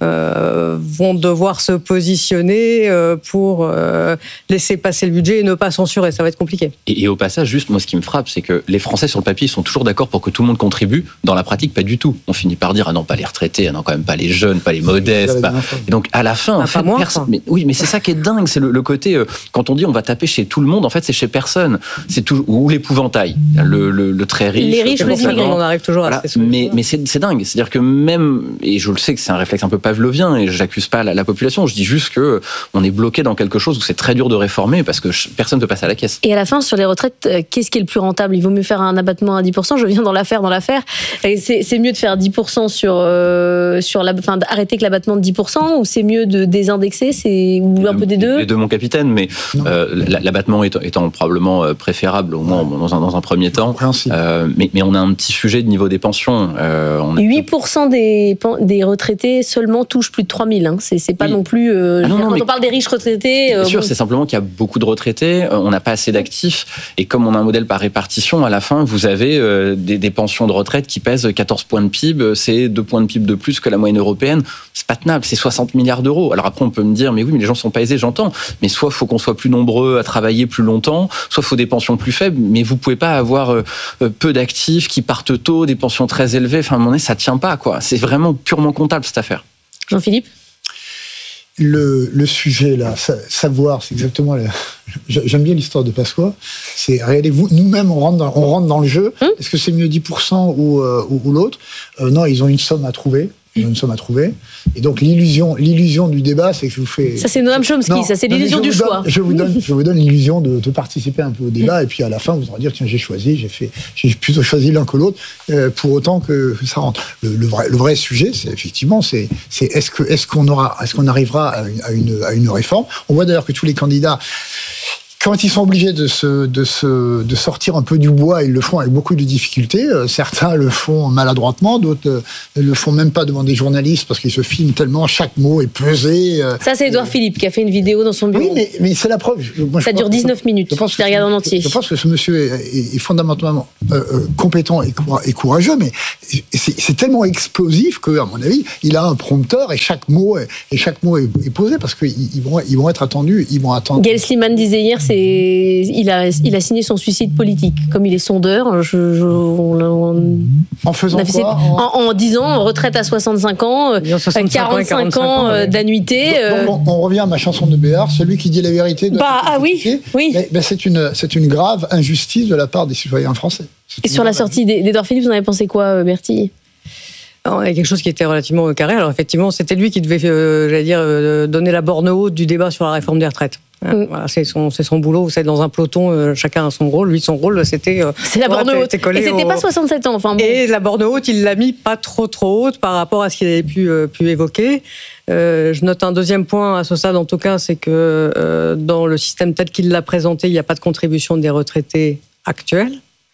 vont devoir se positionner pour laisser passer le budget et ne pas censurer. Ça va être compliqué.
Et au passage, juste moi, ce qui me frappe, c'est que les Français sur le papier, ils sont toujours d'accord pour que tout le monde contribue. Dans la pratique, pas du tout. On finit par dire ah non, pas les retraités, ah non, quand même pas les jeunes, pas les modestes. Et donc à la fin, mais c'est ça qui est dingue, c'est le côté quand on dit on va taper chez tout le monde, en fait c'est chez personne. C'est tout, ou l'épouvantail, le très riche.
Les riches, les immigrés.
On arrive toujours à
mais c'est dingue. C'est-à-dire que même, et je le sais que c'est un réflexe un peu pavlovien, et j'accuse pas la population, je dis juste que on est bloqué dans quelque chose où c'est très dur de réformer parce que personne ne peut passer à la caisse.
Et à la fin, sur les retraites, qu'est-ce qui est le plus rentable? Il vaut mieux faire un abattement à 10%. Je viens dans l'affaire. Et c'est mieux de faire 10% d'arrêter que l'abattement de 10%, ou c'est mieux de désindexer, ou un peu des deux?
Les deux, mon capitaine, mais l'abattement étant probablement préférable, au moins dans un premier temps. Mais on a un petit sujet de niveau des pensions.
8% des retraités seulement touchent plus de 3 000. C'est pas non plus... on parle des riches retraités...
Bien sûr, c'est simplement qu'il y a beaucoup de retraités, on n'a pas assez d'actifs, et comme on a un modèle par répartition, à la fin, vous avez des pensions de retraite qui pèsent 14 points de PIB, c'est 2 points de PIB de plus que la moyenne européenne. C'est pas tenable, c'est 60 milliards d'euros. Alors après, on peut me dire, mais oui, mais les gens sont pas aisés, j'entends. Mais soit il faut qu'on soit plus nombreux à travailler plus longtemps, soit il faut des pensions plus faibles, mais vous pouvez pas avoir peu d'actifs qui partent tôt, des pensions très élevées. Enfin, à un moment donné, ça tient pas, quoi. C'est vraiment purement comptable, cette affaire.
Jean-Philippe?
Le sujet, là, savoir, c'est exactement... J'aime bien l'histoire de Pasqua. C'est, regardez, nous-mêmes, on rentre dans le jeu. Est-ce que c'est mieux 10% ou l'autre? Non, ils ont une somme à trouver. Et donc, l'illusion du débat, c'est que je vous fais...
Ça, c'est Noam Chomsky, ça, c'est l'illusion du choix.
Je vous donne l'illusion de participer un peu au débat, et puis à la fin, vous allez dire, tiens, j'ai plutôt choisi l'un que l'autre, pour autant que ça rentre. Le vrai sujet, c'est effectivement, est-ce qu'on arrivera à une réforme? On voit d'ailleurs que tous les candidats, quand ils sont obligés de sortir un peu du bois, ils le font avec beaucoup de difficultés. Certains le font maladroitement, d'autres ne le font même pas devant des journalistes parce qu'ils se filment tellement, chaque mot est pesé.
Ça, c'est Édouard Philippe qui a fait une vidéo dans son bureau.
Oui, mais c'est la preuve.
Ça dure 19 minutes. Je l'ai regardé en entier.
Je pense que ce monsieur est fondamentalement compétent et courageux, mais c'est tellement explosif qu'à mon avis, il a un prompteur et chaque mot est posé parce qu'ils vont être attendus.
Gaël Slimane disait hier, il a signé son suicide politique. Comme il est sondeur,
en faisant quoi
en disant retraite à 65 ans, 45 ans d'annuité.
Donc, on revient à ma chanson de Béard, celui qui dit la vérité.
Oui.
Mais c'est une grave injustice de la part des citoyens français.
Et sur la sortie d'Édouard Philippe, vous en avez pensé quoi, Bertille?
Il y a quelque chose qui était relativement carré. Alors effectivement, c'était lui qui devait, donner la borne haute du débat sur la réforme des retraites. Voilà, c'est son boulot. Vous savez, dans un peloton, chacun a son rôle. Lui, son rôle, c'était...
c'est la borne haute. Et c'était pas 67 ans. Enfin, bon.
Et la borne haute, il l'a mis pas trop haute par rapport à ce qu'il avait pu évoquer. Je note un deuxième point à ce stade, en tout cas, c'est que dans le système tel qu'il l'a présenté, il n'y a pas de contribution des retraités actuels.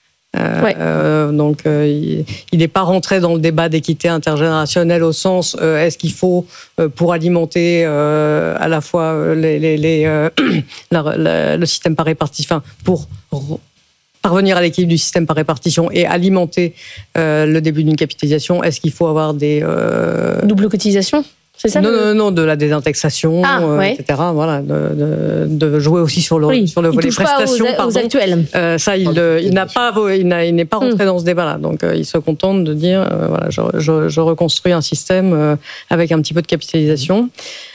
Donc, il n'est pas rentré dans le débat d'équité intergénérationnelle au sens est-ce qu'il faut pour alimenter à la fois le système par répartition, pour parvenir à l'équilibre du système par répartition et alimenter le début d'une capitalisation, est-ce qu'il faut avoir des
double cotisation? C'est ça,
non, de la désindexation, etc. Voilà, de jouer aussi sur le volet prestations.
Aux actuels.
Ça, il n'est pas rentré dans ce débat-là. Donc, il se contente de dire, voilà, je reconstruis un système avec un petit peu de capitalisation.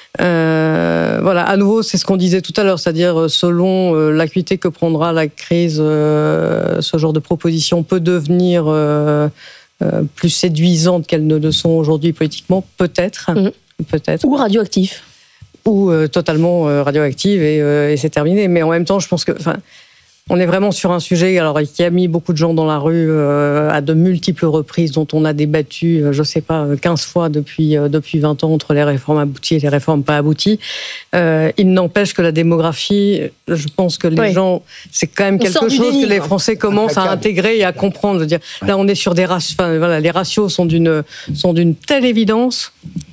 Voilà, à nouveau, c'est ce qu'on disait tout à l'heure, c'est-à-dire selon l'acuité que prendra la crise, ce genre de proposition peut devenir plus séduisante qu'elles ne le sont aujourd'hui politiquement, peut-être.
Ou radioactif.
Ou totalement radioactive et c'est terminé. Mais en même temps, je pense que... On est vraiment sur un sujet qui a mis beaucoup de gens dans la rue à de multiples reprises, dont on a débattu, 15 fois depuis 20 ans entre les réformes abouties et les réformes pas abouties. Il n'empêche que la démographie, je pense que les gens, c'est quand même quelque chose que les Français commencent à intégrer et à comprendre. Je veux dire, là, on est sur des ratios, les ratios sont d'une telle évidence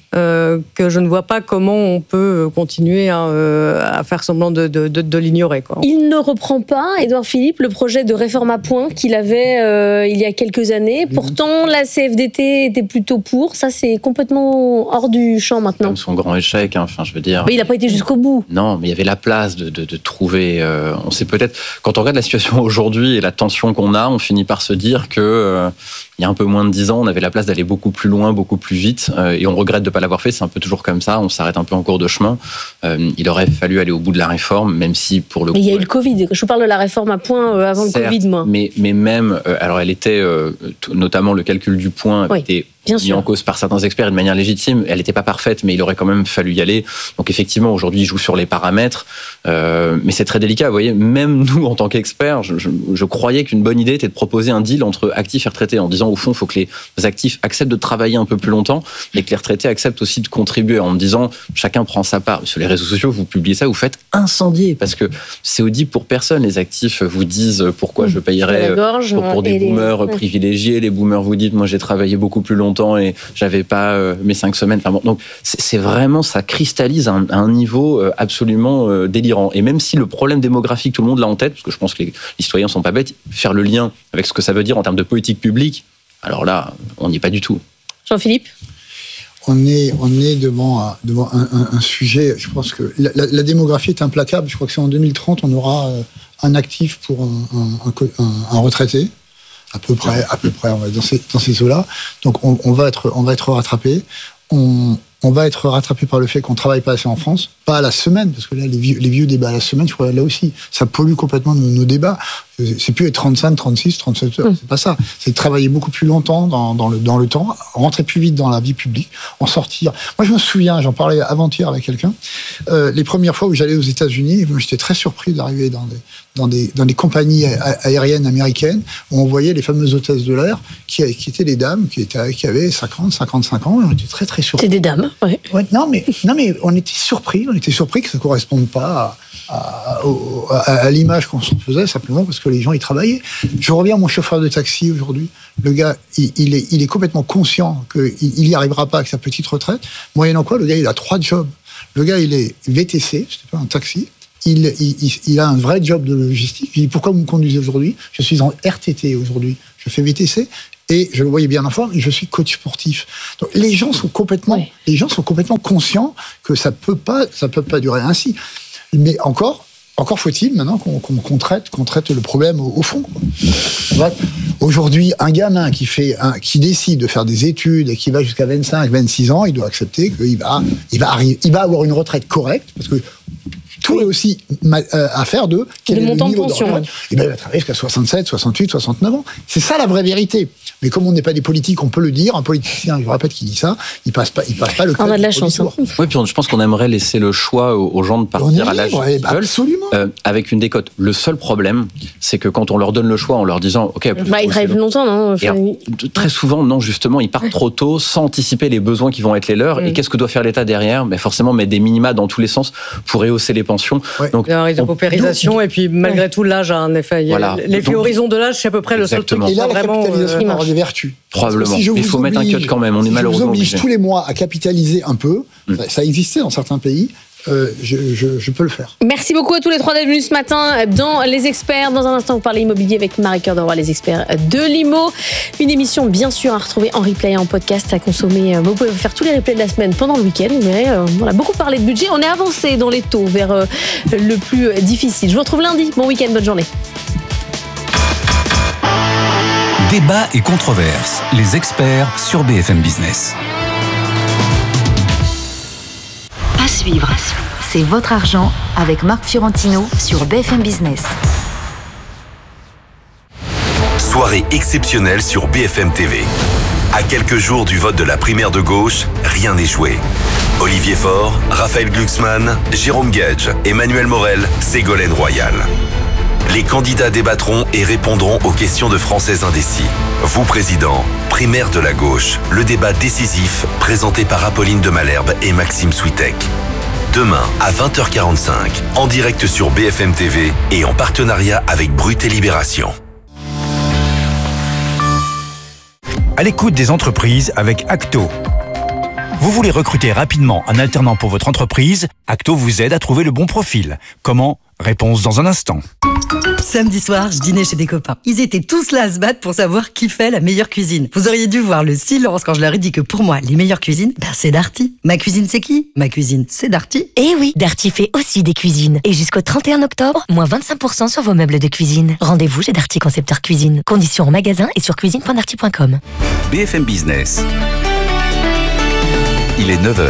que je ne vois pas comment on peut continuer à faire semblant de l'ignorer.
Il ne reprend pas, Édouard Philippe, le projet de réforme à points qu'il avait il y a quelques années. Pourtant, la CFDT était plutôt pour. Ça, c'est complètement hors du champ maintenant.
Son grand échec, je veux dire...
Mais il n'a pas été jusqu'au bout.
Non, mais il y avait la place de trouver... on sait peut-être... Quand on regarde la situation aujourd'hui et la tension qu'on a, on finit par se dire que... il y a un peu moins de 10 ans, on avait la place d'aller beaucoup plus loin, beaucoup plus vite, et on regrette de ne pas l'avoir fait. C'est un peu toujours comme ça, on s'arrête un peu en cours de chemin. Il aurait fallu aller au bout de la réforme, même si pour le coup...
Mais il y a eu le Covid, je vous parle de la réforme à points avant le Covid, moi.
Mais même, alors elle était, notamment le calcul du point, était mis en cause par certains experts de manière légitime. Elle n'était pas parfaite, mais il aurait quand même fallu y aller. Donc effectivement, aujourd'hui, il joue sur les paramètres, mais c'est très délicat. Vous voyez, même nous, en tant qu'experts, je croyais qu'une bonne idée était de proposer un deal entre actifs et retraités, en disant, au fond, il faut que les actifs acceptent de travailler un peu plus longtemps, mais que les retraités acceptent aussi de contribuer, en me disant, chacun prend sa part. Sur les réseaux sociaux, vous publiez ça, vous faites incendier, parce que c'est audible pour personne. Les actifs vous disent pourquoi je payerais pour des boomers privilégiés. Les boomers vous disent, moi, j'ai travaillé beaucoup plus longtemps et j'avais pas mes 5 semaines. Donc c'est vraiment, ça cristallise à un niveau absolument délirant. Et même si le problème démographique, tout le monde l'a en tête, parce que je pense que les citoyens sont pas bêtes, faire le lien avec ce que ça veut dire en termes de politique publique, alors là, on n'y est pas du tout.
Jean-Philippe ?
On est devant un sujet, je pense que la démographie est implacable. Je crois que c'est en 2030, on aura un actif pour un retraité. À peu près, on va dans ces eaux-là. Donc, on va être rattrapé. On on va être rattrapé par le fait qu'on travaille pas assez en France, pas à la semaine, parce que là, les vieux débats à la semaine, je crois là aussi, ça pollue complètement nos débats. C'est plus être 35, 36, 37 heures, c'est pas ça. C'est travailler beaucoup plus longtemps dans le temps, rentrer plus vite dans la vie publique, en sortir. Moi, je me souviens, j'en parlais avant-hier avec quelqu'un, les premières fois où j'allais aux États-Unis, j'étais très surpris d'arriver dans des compagnies aériennes américaines où on voyait les fameuses hôtesses de l'air qui étaient des dames qui avaient 50, 55 ans, et on était très très surpris.
C'est des dames, ouais.
Non mais on était surpris que ça corresponde pas à l'image qu'on s'en faisait, simplement parce que les gens y travaillaient. Je reviens à mon chauffeur de taxi aujourd'hui. Le gars, il est complètement conscient qu'il n'y arrivera pas avec sa petite retraite. Moyennant quoi, le gars, il a 3 jobs. Le gars, il est VTC, c'est pas un taxi. Il a un vrai job de logistique. Je dis, pourquoi vous me conduisez aujourd'hui ? Je suis en RTT aujourd'hui. Je fais VTC. Et je le voyais bien enfant, je suis coach sportif. Donc les gens sont complètement conscients que ça peut pas durer ainsi. Mais encore faut-il maintenant qu'on traite le problème au fond. Aujourd'hui, un gamin qui décide de faire des études et qui va jusqu'à 25, 26 ans, il doit accepter qu'il va avoir une retraite correcte, parce que tout est aussi affaire de quel est le
montant de
niveau
pension.
Il va travailler jusqu'à 67, 68, 69 ans. C'est ça la vraie vérité. Mais comme on n'est pas des politiques, on peut le dire. Un politicien, je répète, qui dit ça, il passe pas le
On a de la chance.
Oui, puis je pense qu'on aimerait laisser le choix aux gens de partir à l'âge qu'ils veulent,
absolument.
avec une décote. Le seul problème, c'est que quand on leur donne le choix en leur disant, ok,
ils travaillent plus longtemps, non ?
Très souvent, non, justement, ils partent trop tôt, sans anticiper les besoins qui vont être les leurs. Et qu'est-ce que doit faire l'État derrière ? Mais forcément, mettre des minima dans tous les sens pour rehausser les pensions.
Ouais. Donc, il y a un risque de paupérisation, et puis malgré tout, l'âge a un effet.
Voilà.
L'effet horizon de l'âge, c'est à peu près le seul truc qui
là,
va
la
vraiment
capitalisation aura des vertus.
Probablement. Il faut mettre un cut quand même. On est malheureusement
obligé.
obligé.
Tous les mois à capitaliser un peu, ça existait dans certains pays. Je peux le faire.
Merci beaucoup à tous les 3 d'être venus ce matin dans Les Experts. Dans un instant, vous parlez immobilier avec Marie-Cœur de Roy, Les Experts de l'IMO. Une émission, bien sûr, à retrouver en replay et en podcast, à consommer. Vous pouvez faire tous les replays de la semaine pendant le week-end. Mais on a beaucoup parlé de budget. On est avancé dans les taux vers le plus difficile. Je vous retrouve lundi. Bon week-end, bonne journée.
Débat et controverses. Les Experts sur BFM Business.
À suivre, c'est votre argent avec Marc Fiorentino sur BFM Business.
Soirée exceptionnelle sur BFM TV. À quelques jours du vote de la primaire de gauche, rien n'est joué. Olivier Faure, Raphaël Glucksmann, Jérôme Gage, Emmanuel Morel, Ségolène Royal. Les candidats débattront et répondront aux questions de Français indécis. Vous, président, primaire de la gauche, le débat décisif présenté par Apolline de Malherbe et Maxime Switek. Demain à 20h45, en direct sur BFM TV et en partenariat avec Brut et Libération.
À l'écoute des entreprises avec Acto. Vous voulez recruter rapidement un alternant pour votre entreprise ? Acto vous aide à trouver le bon profil. Comment ? Réponse dans un instant.
Samedi soir, je dînais chez des copains. Ils étaient tous là à se battre pour savoir qui fait la meilleure cuisine. Vous auriez dû voir le silence quand je leur ai dit que pour moi, les meilleures cuisines, c'est Darty. Ma cuisine, c'est qui ? Ma cuisine, c'est Darty.
Eh oui, Darty fait aussi des cuisines. Et jusqu'au 31 octobre, moins 25% sur vos meubles de cuisine. Rendez-vous chez Darty Concepteur Cuisine. Conditions en magasin et sur cuisine.darty.com.
BFM Business. Il est 9h.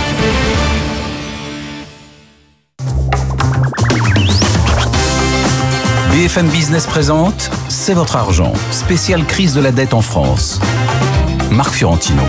BFM Business présente C'est votre argent, spéciale crise de la dette en France. Marc Fiorentino.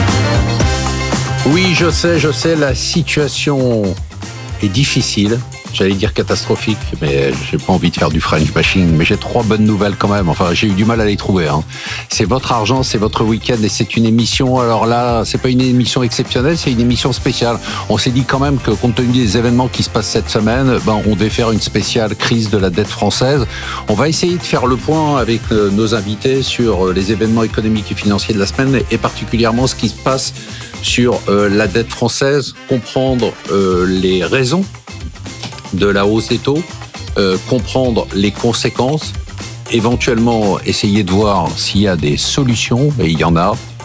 Oui, je sais, la situation est difficile. J'allais dire catastrophique, mais j'ai pas envie de faire du French bashing. Mais j'ai 3 bonnes nouvelles quand même. Enfin, j'ai eu du mal à les trouver. C'est votre argent, c'est votre week-end et c'est une émission. Alors là, c'est pas une émission exceptionnelle, c'est une émission spéciale. On s'est dit quand même que compte tenu des événements qui se passent cette semaine, on devait faire une spéciale crise de la dette française. On va essayer de faire le point avec nos invités sur les événements économiques et financiers de la semaine et particulièrement ce qui se passe sur la dette française, comprendre les raisons de la hausse des taux, comprendre les conséquences, éventuellement essayer de voir s'il y a des solutions, et il y en a,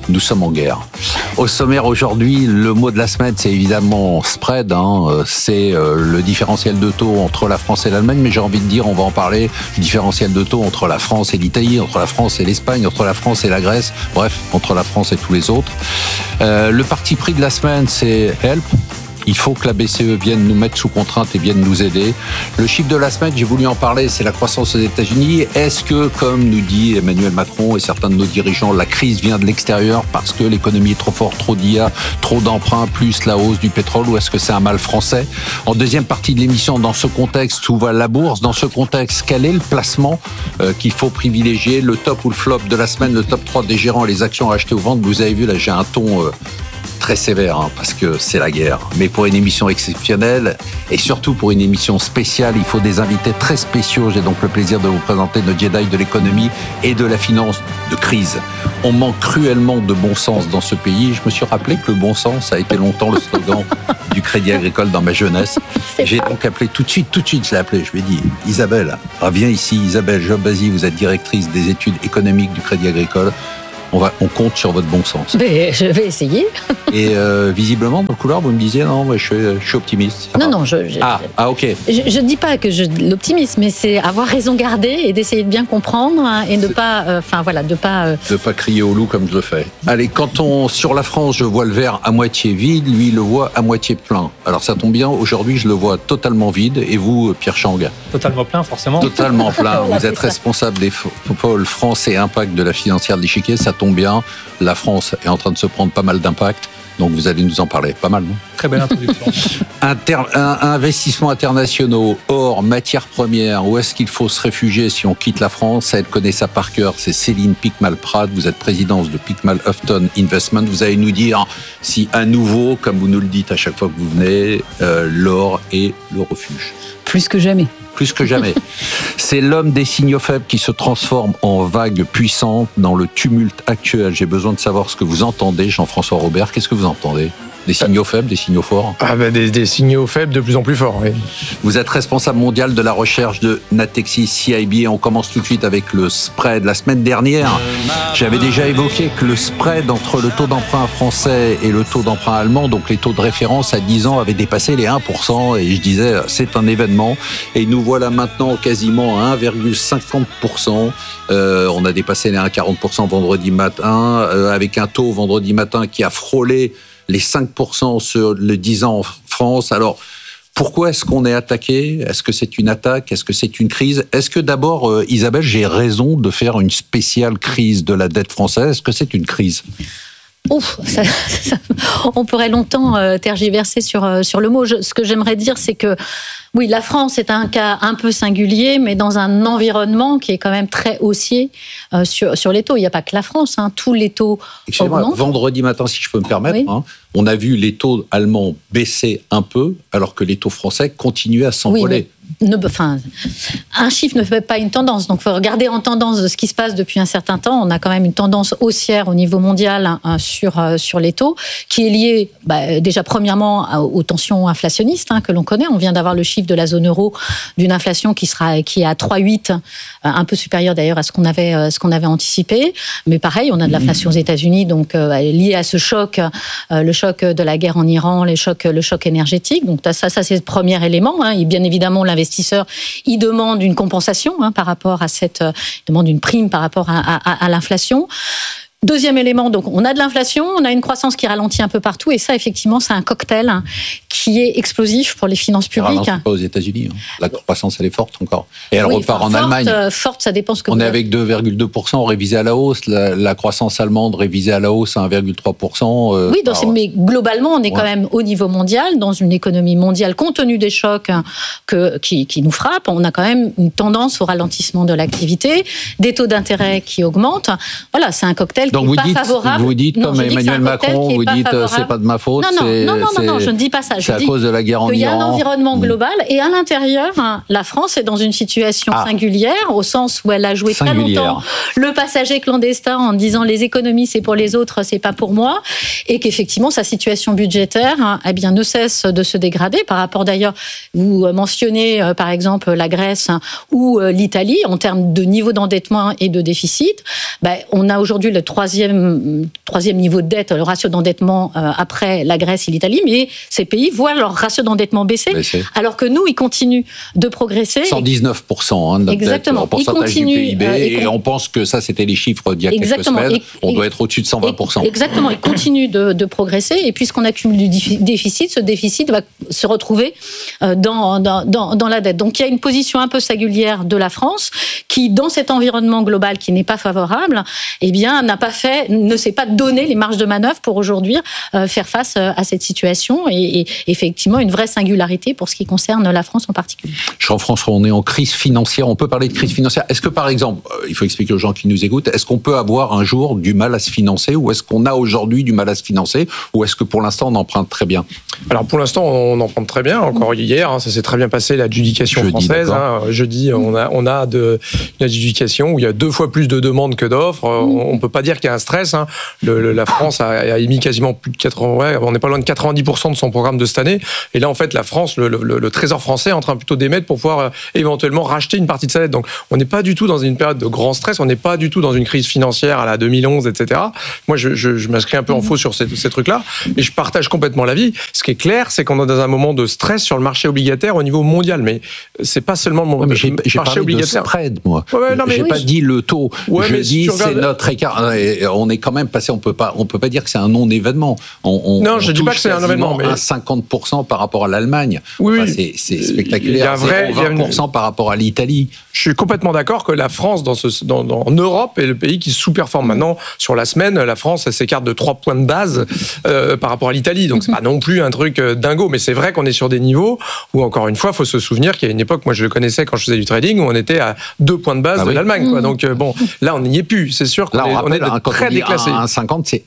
nous sommes en guerre. Au sommaire aujourd'hui, le mot de la semaine, c'est évidemment spread. C'est le différentiel de taux entre la France et l'Allemagne, mais j'ai envie de dire, on va en parler, le différentiel de taux entre la France et l'Italie, entre la France et l'Espagne, entre la France et la Grèce, bref, entre la France et tous les autres. Le parti pris de la semaine, c'est Help. Il faut que la BCE vienne nous mettre sous contrainte et vienne nous aider. Le chiffre de la semaine, j'ai voulu en parler, c'est la croissance aux États-Unis. Est-ce que, comme nous dit Emmanuel Macron et certains de nos dirigeants, la crise vient de l'extérieur parce que l'économie est trop forte, trop d'IA, trop d'emprunts, plus la hausse du pétrole, ou est-ce que c'est un mal français? En deuxième partie de l'émission, dans ce contexte, où va la bourse? Dans ce contexte, quel est le placement qu'il faut privilégier? Le top ou le flop de la semaine, le top 3 des gérants et les actions achetées ou ventes. Vous avez vu, là, j'ai un ton très sévère, parce que c'est la guerre. Mais pour une émission exceptionnelle, et surtout pour une émission spéciale, il faut des invités très spéciaux. J'ai donc le plaisir de vous présenter nos Jedi de l'économie et de la finance de crise. On manque cruellement de bon sens dans ce pays. Je me suis rappelé que le bon sens a été longtemps le slogan du Crédit Agricole dans ma jeunesse. J'ai donc appelé tout de suite, je l'ai appelé, je lui ai dit, Isabelle, viens ici, Isabelle Jobazy, vous êtes directrice des études économiques du Crédit Agricole. On compte sur votre bon sens.
Mais je vais essayer.
Et visiblement, dans le couloir, vous me disiez, non, moi, je suis optimiste.
Non,
ok.
Je dis pas que l'optimisme, mais c'est avoir raison gardée et d'essayer de bien comprendre et de pas,
de pas crier au loup comme je le fais. Allez, sur la France, je vois le verre à moitié vide, lui, il le voit à moitié plein. Alors ça tombe bien, aujourd'hui, je le vois totalement vide. Et vous, Pierre Chang?
Totalement plein, forcément.
Totalement plein. Vous êtes responsable des pôles France et Impact de la financière de l'échiquier. Ça tombe bien, la France est en train de se prendre pas mal d'impact, donc vous allez nous en parler. Pas mal, non?
Très belle introduction.
Investissements internationaux, or, matières premières, où est-ce qu'il faut se réfugier si on quitte la France? Elle connaît ça par cœur, c'est Céline Pickmal-Pratt, vous êtes présidente de Pickmal-Houghton Investment. Vous allez nous dire si à nouveau, comme vous nous le dites à chaque fois que vous venez, l'or est le refuge.
Plus que jamais.
Plus que jamais. C'est l'homme des signaux faibles qui se transforme en vague puissante dans le tumulte actuel. J'ai besoin de savoir ce que vous entendez, Jean-François Robert. Qu'est-ce que vous entendez? Des signaux faibles, des signaux forts?
Des signaux faibles de plus en plus forts, oui.
Vous êtes responsable mondial de la recherche de Natixis CIB. On commence tout de suite avec le spread. La semaine dernière, j'avais déjà évoqué que le spread entre le taux d'emprunt français et le taux d'emprunt allemand, donc les taux de référence à 10 ans, avaient dépassé les 1%. Et je disais, c'est un événement. Et nous voilà maintenant quasiment à 1,50%. On a dépassé les 1,40% vendredi matin, avec un taux vendredi matin qui a frôlé les 5% sur le 10 ans en France. Alors, pourquoi est-ce qu'on est attaqué? Est-ce que c'est une attaque? Est-ce que c'est une crise? Est-ce que d'abord, Isabelle, j'ai raison de faire une spéciale crise de la dette française? Est-ce que c'est une crise?
On pourrait longtemps tergiverser sur le mot. Ce que j'aimerais dire, c'est que oui, la France est un cas un peu singulier, mais dans un environnement qui est quand même très haussier sur les taux. Il n'y a pas que la France, tous les taux augmentent.
Vendredi matin, si je peux me permettre, oui. On a vu les taux allemands baisser un peu, alors que les taux français continuaient à s'envoler.
Oui, un chiffre ne fait pas une tendance. Donc, il faut regarder en tendance de ce qui se passe depuis un certain temps. On a quand même une tendance haussière au niveau mondial sur les taux, qui est liée déjà premièrement aux tensions inflationnistes que l'on connaît. On vient d'avoir le chiffre de la zone euro d'une inflation qui est à 3,8, un peu supérieure d'ailleurs à ce qu'on avait anticipé. Mais pareil, on a de l'inflation aux États-Unis, donc liée à ce choc, le choc de la guerre en Iran, le choc énergétique. Donc ça c'est le premier élément. Et bien évidemment, l'investisseur, il demande une compensation par rapport à il demande une prime par rapport à l'inflation. Deuxième élément, donc on a de l'inflation, on a une croissance qui ralentit un peu partout, et ça, effectivement, c'est un cocktail qui est explosif pour les finances publiques.
Ça ralentit pas aux États-Unis. La croissance, elle est forte encore. Et elle repart en Allemagne.
Forte, ça dépend ce que
on est avec 2,2% révisé à la hausse. La croissance allemande révisée à la hausse à 1,3%.
Oui, mais globalement, on est quand même au niveau mondial, dans une économie mondiale, compte tenu des chocs qui nous frappent. On a quand même une tendance au ralentissement de l'activité, des taux d'intérêt qui augmentent. Voilà, c'est un cocktail
donc qui n'est pas favorable. Vous dites, comme Emmanuel Macron, vous dites c'est pas de ma faute.
Non, je ne dis pas ça.
C'est à cause de la guerre en Iran.
Il y a un environnement global, et à l'intérieur, la France est dans une situation singulière, au sens où elle a joué très longtemps le passager clandestin en disant les économies c'est pour les autres, c'est pas pour moi, et qu'effectivement sa situation budgétaire ne cesse de se dégrader par rapport d'ailleurs, vous mentionnez par exemple la Grèce ou l'Italie en termes de niveau d'endettement et de déficit. On a aujourd'hui le troisième niveau de dette, le ratio d'endettement après la Grèce et l'Italie, mais ces pays voient leur ratio d'endettement baisser, alors que nous, ils continuent de progresser.
119% de notre dette en pourcentage du PIB, et on pense que ça, c'était les chiffres d'il y a quelques semaines. On doit être au-dessus de 120%.
Exactement, ils continuent de progresser, et puisqu'on accumule du déficit, ce déficit va se retrouver dans la dette. Donc il y a une position un peu singulière de la France qui, dans cet environnement global qui n'est pas favorable, eh bien, ne s'est pas donné les marges de manœuvre pour aujourd'hui faire face à cette situation, et effectivement une vraie singularité pour ce qui concerne la France en particulier.
Jean-François, on est en crise financière, on peut parler de crise financière. Est-ce que par exemple, il faut expliquer aux gens qui nous écoutent, est-ce qu'on peut avoir un jour du mal à se financer, ou est-ce qu'on a aujourd'hui du mal à se financer, ou est-ce que pour l'instant on emprunte très bien?
Alors pour l'instant on emprunte très bien, encore hier, ça s'est très bien passé l'adjudication française. Jeudi, on a une adjudication où il y a 2 fois plus de demandes que d'offres. On ne peut pas dire qu'il y a un stress. La France a émis quasiment plus de 80%, on n'est pas loin de 90% de son programme de cette année. Et là, en fait, la France, le Trésor français est en train plutôt d'émettre pour pouvoir éventuellement racheter une partie de sa dette. Donc, on n'est pas du tout dans une période de grand stress, on n'est pas du tout dans une crise financière à la 2011, etc. Moi, je m'inscris un peu en faux sur ces trucs-là, et je partage complètement l'avis. Ce qui est clair, c'est qu'on est dans un moment de stress sur le marché obligataire au niveau mondial, mais c'est pas seulement le marché obligataire.
De spread, moi. J'ai pas dit le taux. Je dis c'est notre écart. On est quand même passé. On peut pas dire que c'est un non-événement.
Non, je dis pas que c'est un événement, mais
un 50% par rapport à l'Allemagne.
Oui,
c'est spectaculaire. C'est 20% par rapport à l'Italie.
Je suis complètement d'accord que la France, en Europe, est le pays qui sous-performe. Maintenant, sur la semaine, la France elle s'écarte de 3 points de base par rapport à l'Italie. Donc c'est pas non plus un truc dingo, mais c'est vrai qu'on est sur des niveaux où, encore une fois, il faut se souvenir qu'il y a une époque, moi je le connaissais quand je faisais du trading, où on était à 2 points de base de l'Allemagne. Donc bon, là on n'y est plus. C'est sûr qu'on est très déclassé.
1,50, c'est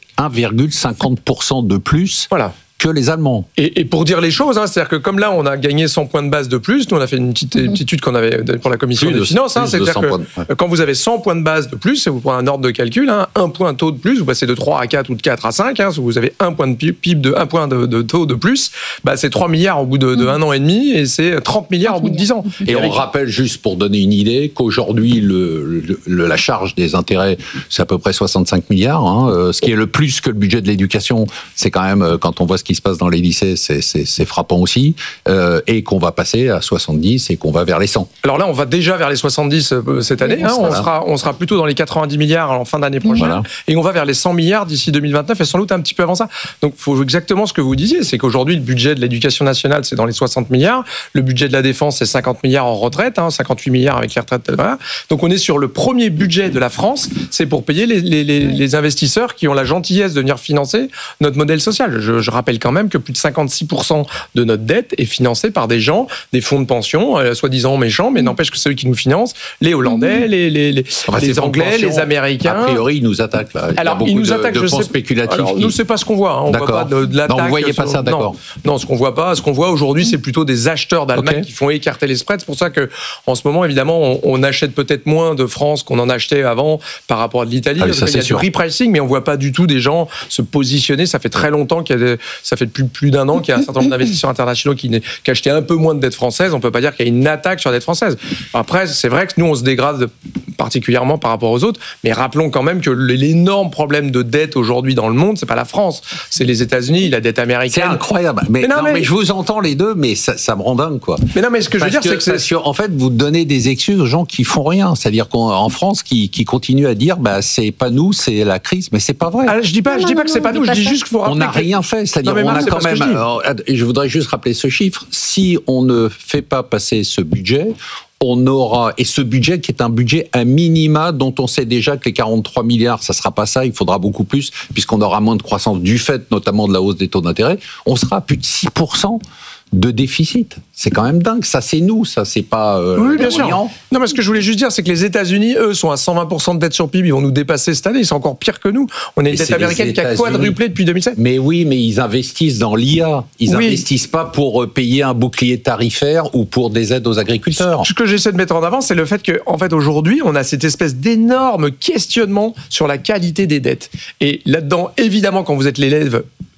1,50% de plus.
Voilà.
Que les Allemands.
Et pour dire les choses, c'est-à-dire que comme là, on a gagné 100 points de base de plus, nous on a fait une petite étude qu'on avait pour la commission des finances, c'est-à-dire que quand vous avez 100 points de base de plus, et vous prenez un ordre de calcul, un point taux de plus, vous passez de 3 à 4 ou de 4 à 5, si vous avez un point de PIB de 1 point de taux de plus, c'est 3 milliards au bout de 1 an et demi, et c'est 30 milliards au bout de 10 ans.
Et on rappelle, juste pour donner une idée, qu'aujourd'hui, la charge des intérêts, c'est à peu près 65 milliards, ce qui est le plus que le budget de l'éducation. C'est quand même, quand on voit ce qui se passe dans les lycées, c'est frappant aussi, et qu'on va passer à 70 et qu'on va vers les 100.
Alors là, on va déjà vers les 70 cette année, on sera plutôt dans les 90 milliards en fin d'année prochaine, et on va vers les 100 milliards d'ici 2029, et sans doute un petit peu avant ça. Donc il faut exactement ce que vous disiez, c'est qu'aujourd'hui, le budget de l'éducation nationale, c'est dans les 60 milliards, le budget de la défense, c'est 50 milliards en retraite, 58 milliards avec les retraites, voilà. Donc on est sur le premier budget de la France, c'est pour payer les investisseurs qui ont la gentillesse de venir financer notre modèle social. Je rappelle quand même que plus de 56% de notre dette est financée par des gens, des fonds de pension, soi-disant méchants, mais n'empêche que ceux qui nous financent, les Hollandais, les Anglais, les Américains.
A priori, ils nous attaquent là.
Alors, ils nous attaquent,
de fonds spéculatifs.
Alors, nous, c'est pas ce qu'on voit. On voit pas de l'attaque.
Non, vous voyez pas ça, d'accord.
Non, ce qu'on voit pas. Ce qu'on voit aujourd'hui, c'est plutôt des acheteurs d'Allemagne qui font écarter les spreads. C'est pour ça que, en ce moment, évidemment, on achète peut-être moins de France qu'on en achetait avant par rapport à l'Italie. Il y a du repricing, mais on voit pas du tout des gens se positionner. Ça fait très longtemps ça fait plus d'un an qu'il y a un certain nombre d'investisseurs internationaux qui achetaient un peu moins de dette française. On peut pas dire qu'il y a une attaque sur la dette française. Après, c'est vrai que nous, on se dégrade particulièrement par rapport aux autres, mais rappelons quand même que l'énorme problème de dette aujourd'hui dans le monde, c'est pas la France, c'est les États-Unis, la dette américaine.
C'est incroyable. Mais je vous entends les deux, mais ça me rend dingue, quoi.
Mais non, mais ce que je veux dire, c'est que
en fait, vous donnez des excuses aux gens qui font rien. C'est-à-dire qu'en France, qui continuent à dire, c'est pas nous, c'est la crise, mais c'est pas vrai.
Alors, je dis pas que c'est pas nous, je dis juste qu'il faut rappeler.
On n'a rien fait. C'est-à-dire, on a quand même. Je voudrais juste rappeler ce chiffre. Si on ne fait pas passer ce budget, on aura, et ce budget qui est un budget à minima dont on sait déjà que les 43 milliards, ça sera pas ça, il faudra beaucoup plus, puisqu'on aura moins de croissance du fait notamment de la hausse des taux d'intérêt, on sera à plus de 6% de déficit. C'est quand même dingue. Ça, c'est nous. Ça, c'est pas...
oui, bien sûr. Non, mais ce que je voulais juste dire, c'est que les États-Unis, eux, sont à 120% de dette sur PIB. Ils vont nous dépasser cette année. Ils sont encore pires que nous. On a une dette américaine qui a quadruplé depuis 2007.
Mais oui, mais ils investissent dans l'IA. Ils investissent pas pour payer un bouclier tarifaire ou pour des aides aux agriculteurs.
Ce que j'essaie de mettre en avant, c'est le fait qu'en fait, aujourd'hui, on a cette espèce d'énorme questionnement sur la qualité des dettes. Et là-dedans, évidemment, quand vous êtes l'élève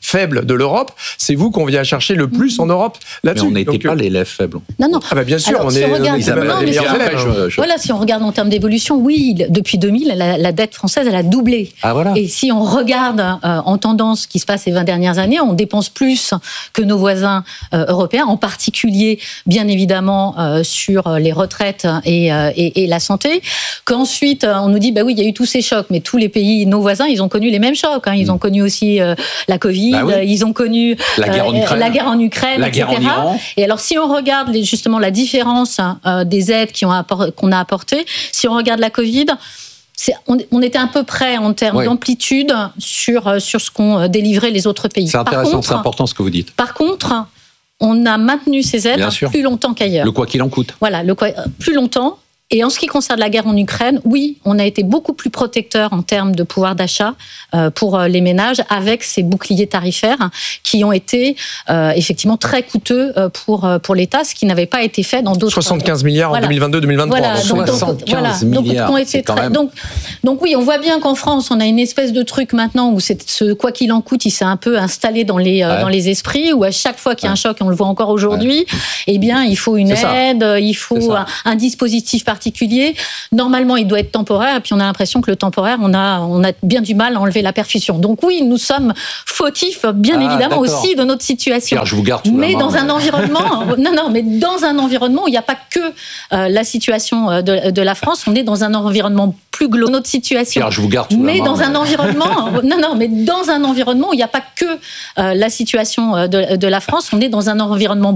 faible de l'Europe, c'est vous qu'on vient chercher le plus en Europe là-dessus.
Mais on n'était pas l'élève faible.
Non.
Ah bah bien sûr,
alors,
on
si
est
on regarde,
les meilleurs élèves.
Voilà, si on regarde en termes d'évolution, oui, depuis 2000, la dette française, elle a doublé.
Ah, voilà.
Et si on regarde en tendance ce qui se passe ces 20 dernières années, on dépense plus que nos voisins européens, en particulier, bien évidemment, sur les retraites et la santé. Qu'ensuite, on nous dit, bah oui, il y a eu tous ces chocs, mais tous les pays, nos voisins, ils ont connu les mêmes chocs. Ils ont connu aussi la Covid, ils ont connu la guerre en Ukraine,
la
etc.
guerre en Iran.
Et alors, si on regarde justement la différence des aides qu'on a apportées, si on regarde la Covid, on était à peu près en termes d'amplitude sur ce qu'ont délivré les autres pays.
C'est intéressant, c'est important ce que vous dites.
Par contre, on a maintenu ces aides plus longtemps qu'ailleurs.
Le quoi qu'il en coûte.
Voilà, plus longtemps. Et en ce qui concerne la guerre en Ukraine, oui, on a été beaucoup plus protecteur en termes de pouvoir d'achat pour les ménages avec ces boucliers tarifaires qui ont été effectivement très coûteux pour l'État, ce qui n'avait pas été fait dans d'autres...
75 milliards en 2022-2023.
Voilà,
donc
75 milliards,
donc oui, on voit bien qu'en France, on a une espèce de truc maintenant où ce quoi qu'il en coûte, il s'est un peu installé dans les esprits, où à chaque fois qu'il y a un choc, et on le voit encore aujourd'hui, eh bien, il faut une aide, il faut un dispositif particulier. Normalement, il doit être temporaire, et puis on a l'impression que le temporaire, on a bien du mal à enlever la perfusion. Donc oui, nous sommes fautifs, bien évidemment, aussi de notre situation.
Pierre, je vous garde
mais dans un environnement, mais dans un environnement où il n'y a pas que la situation de la France, on est dans un environnement plus global. Notre situation.
Pierre, je vous garde
mais dans un environnement, mais dans un environnement où il n'y a pas que la situation de la France, on est dans un environnement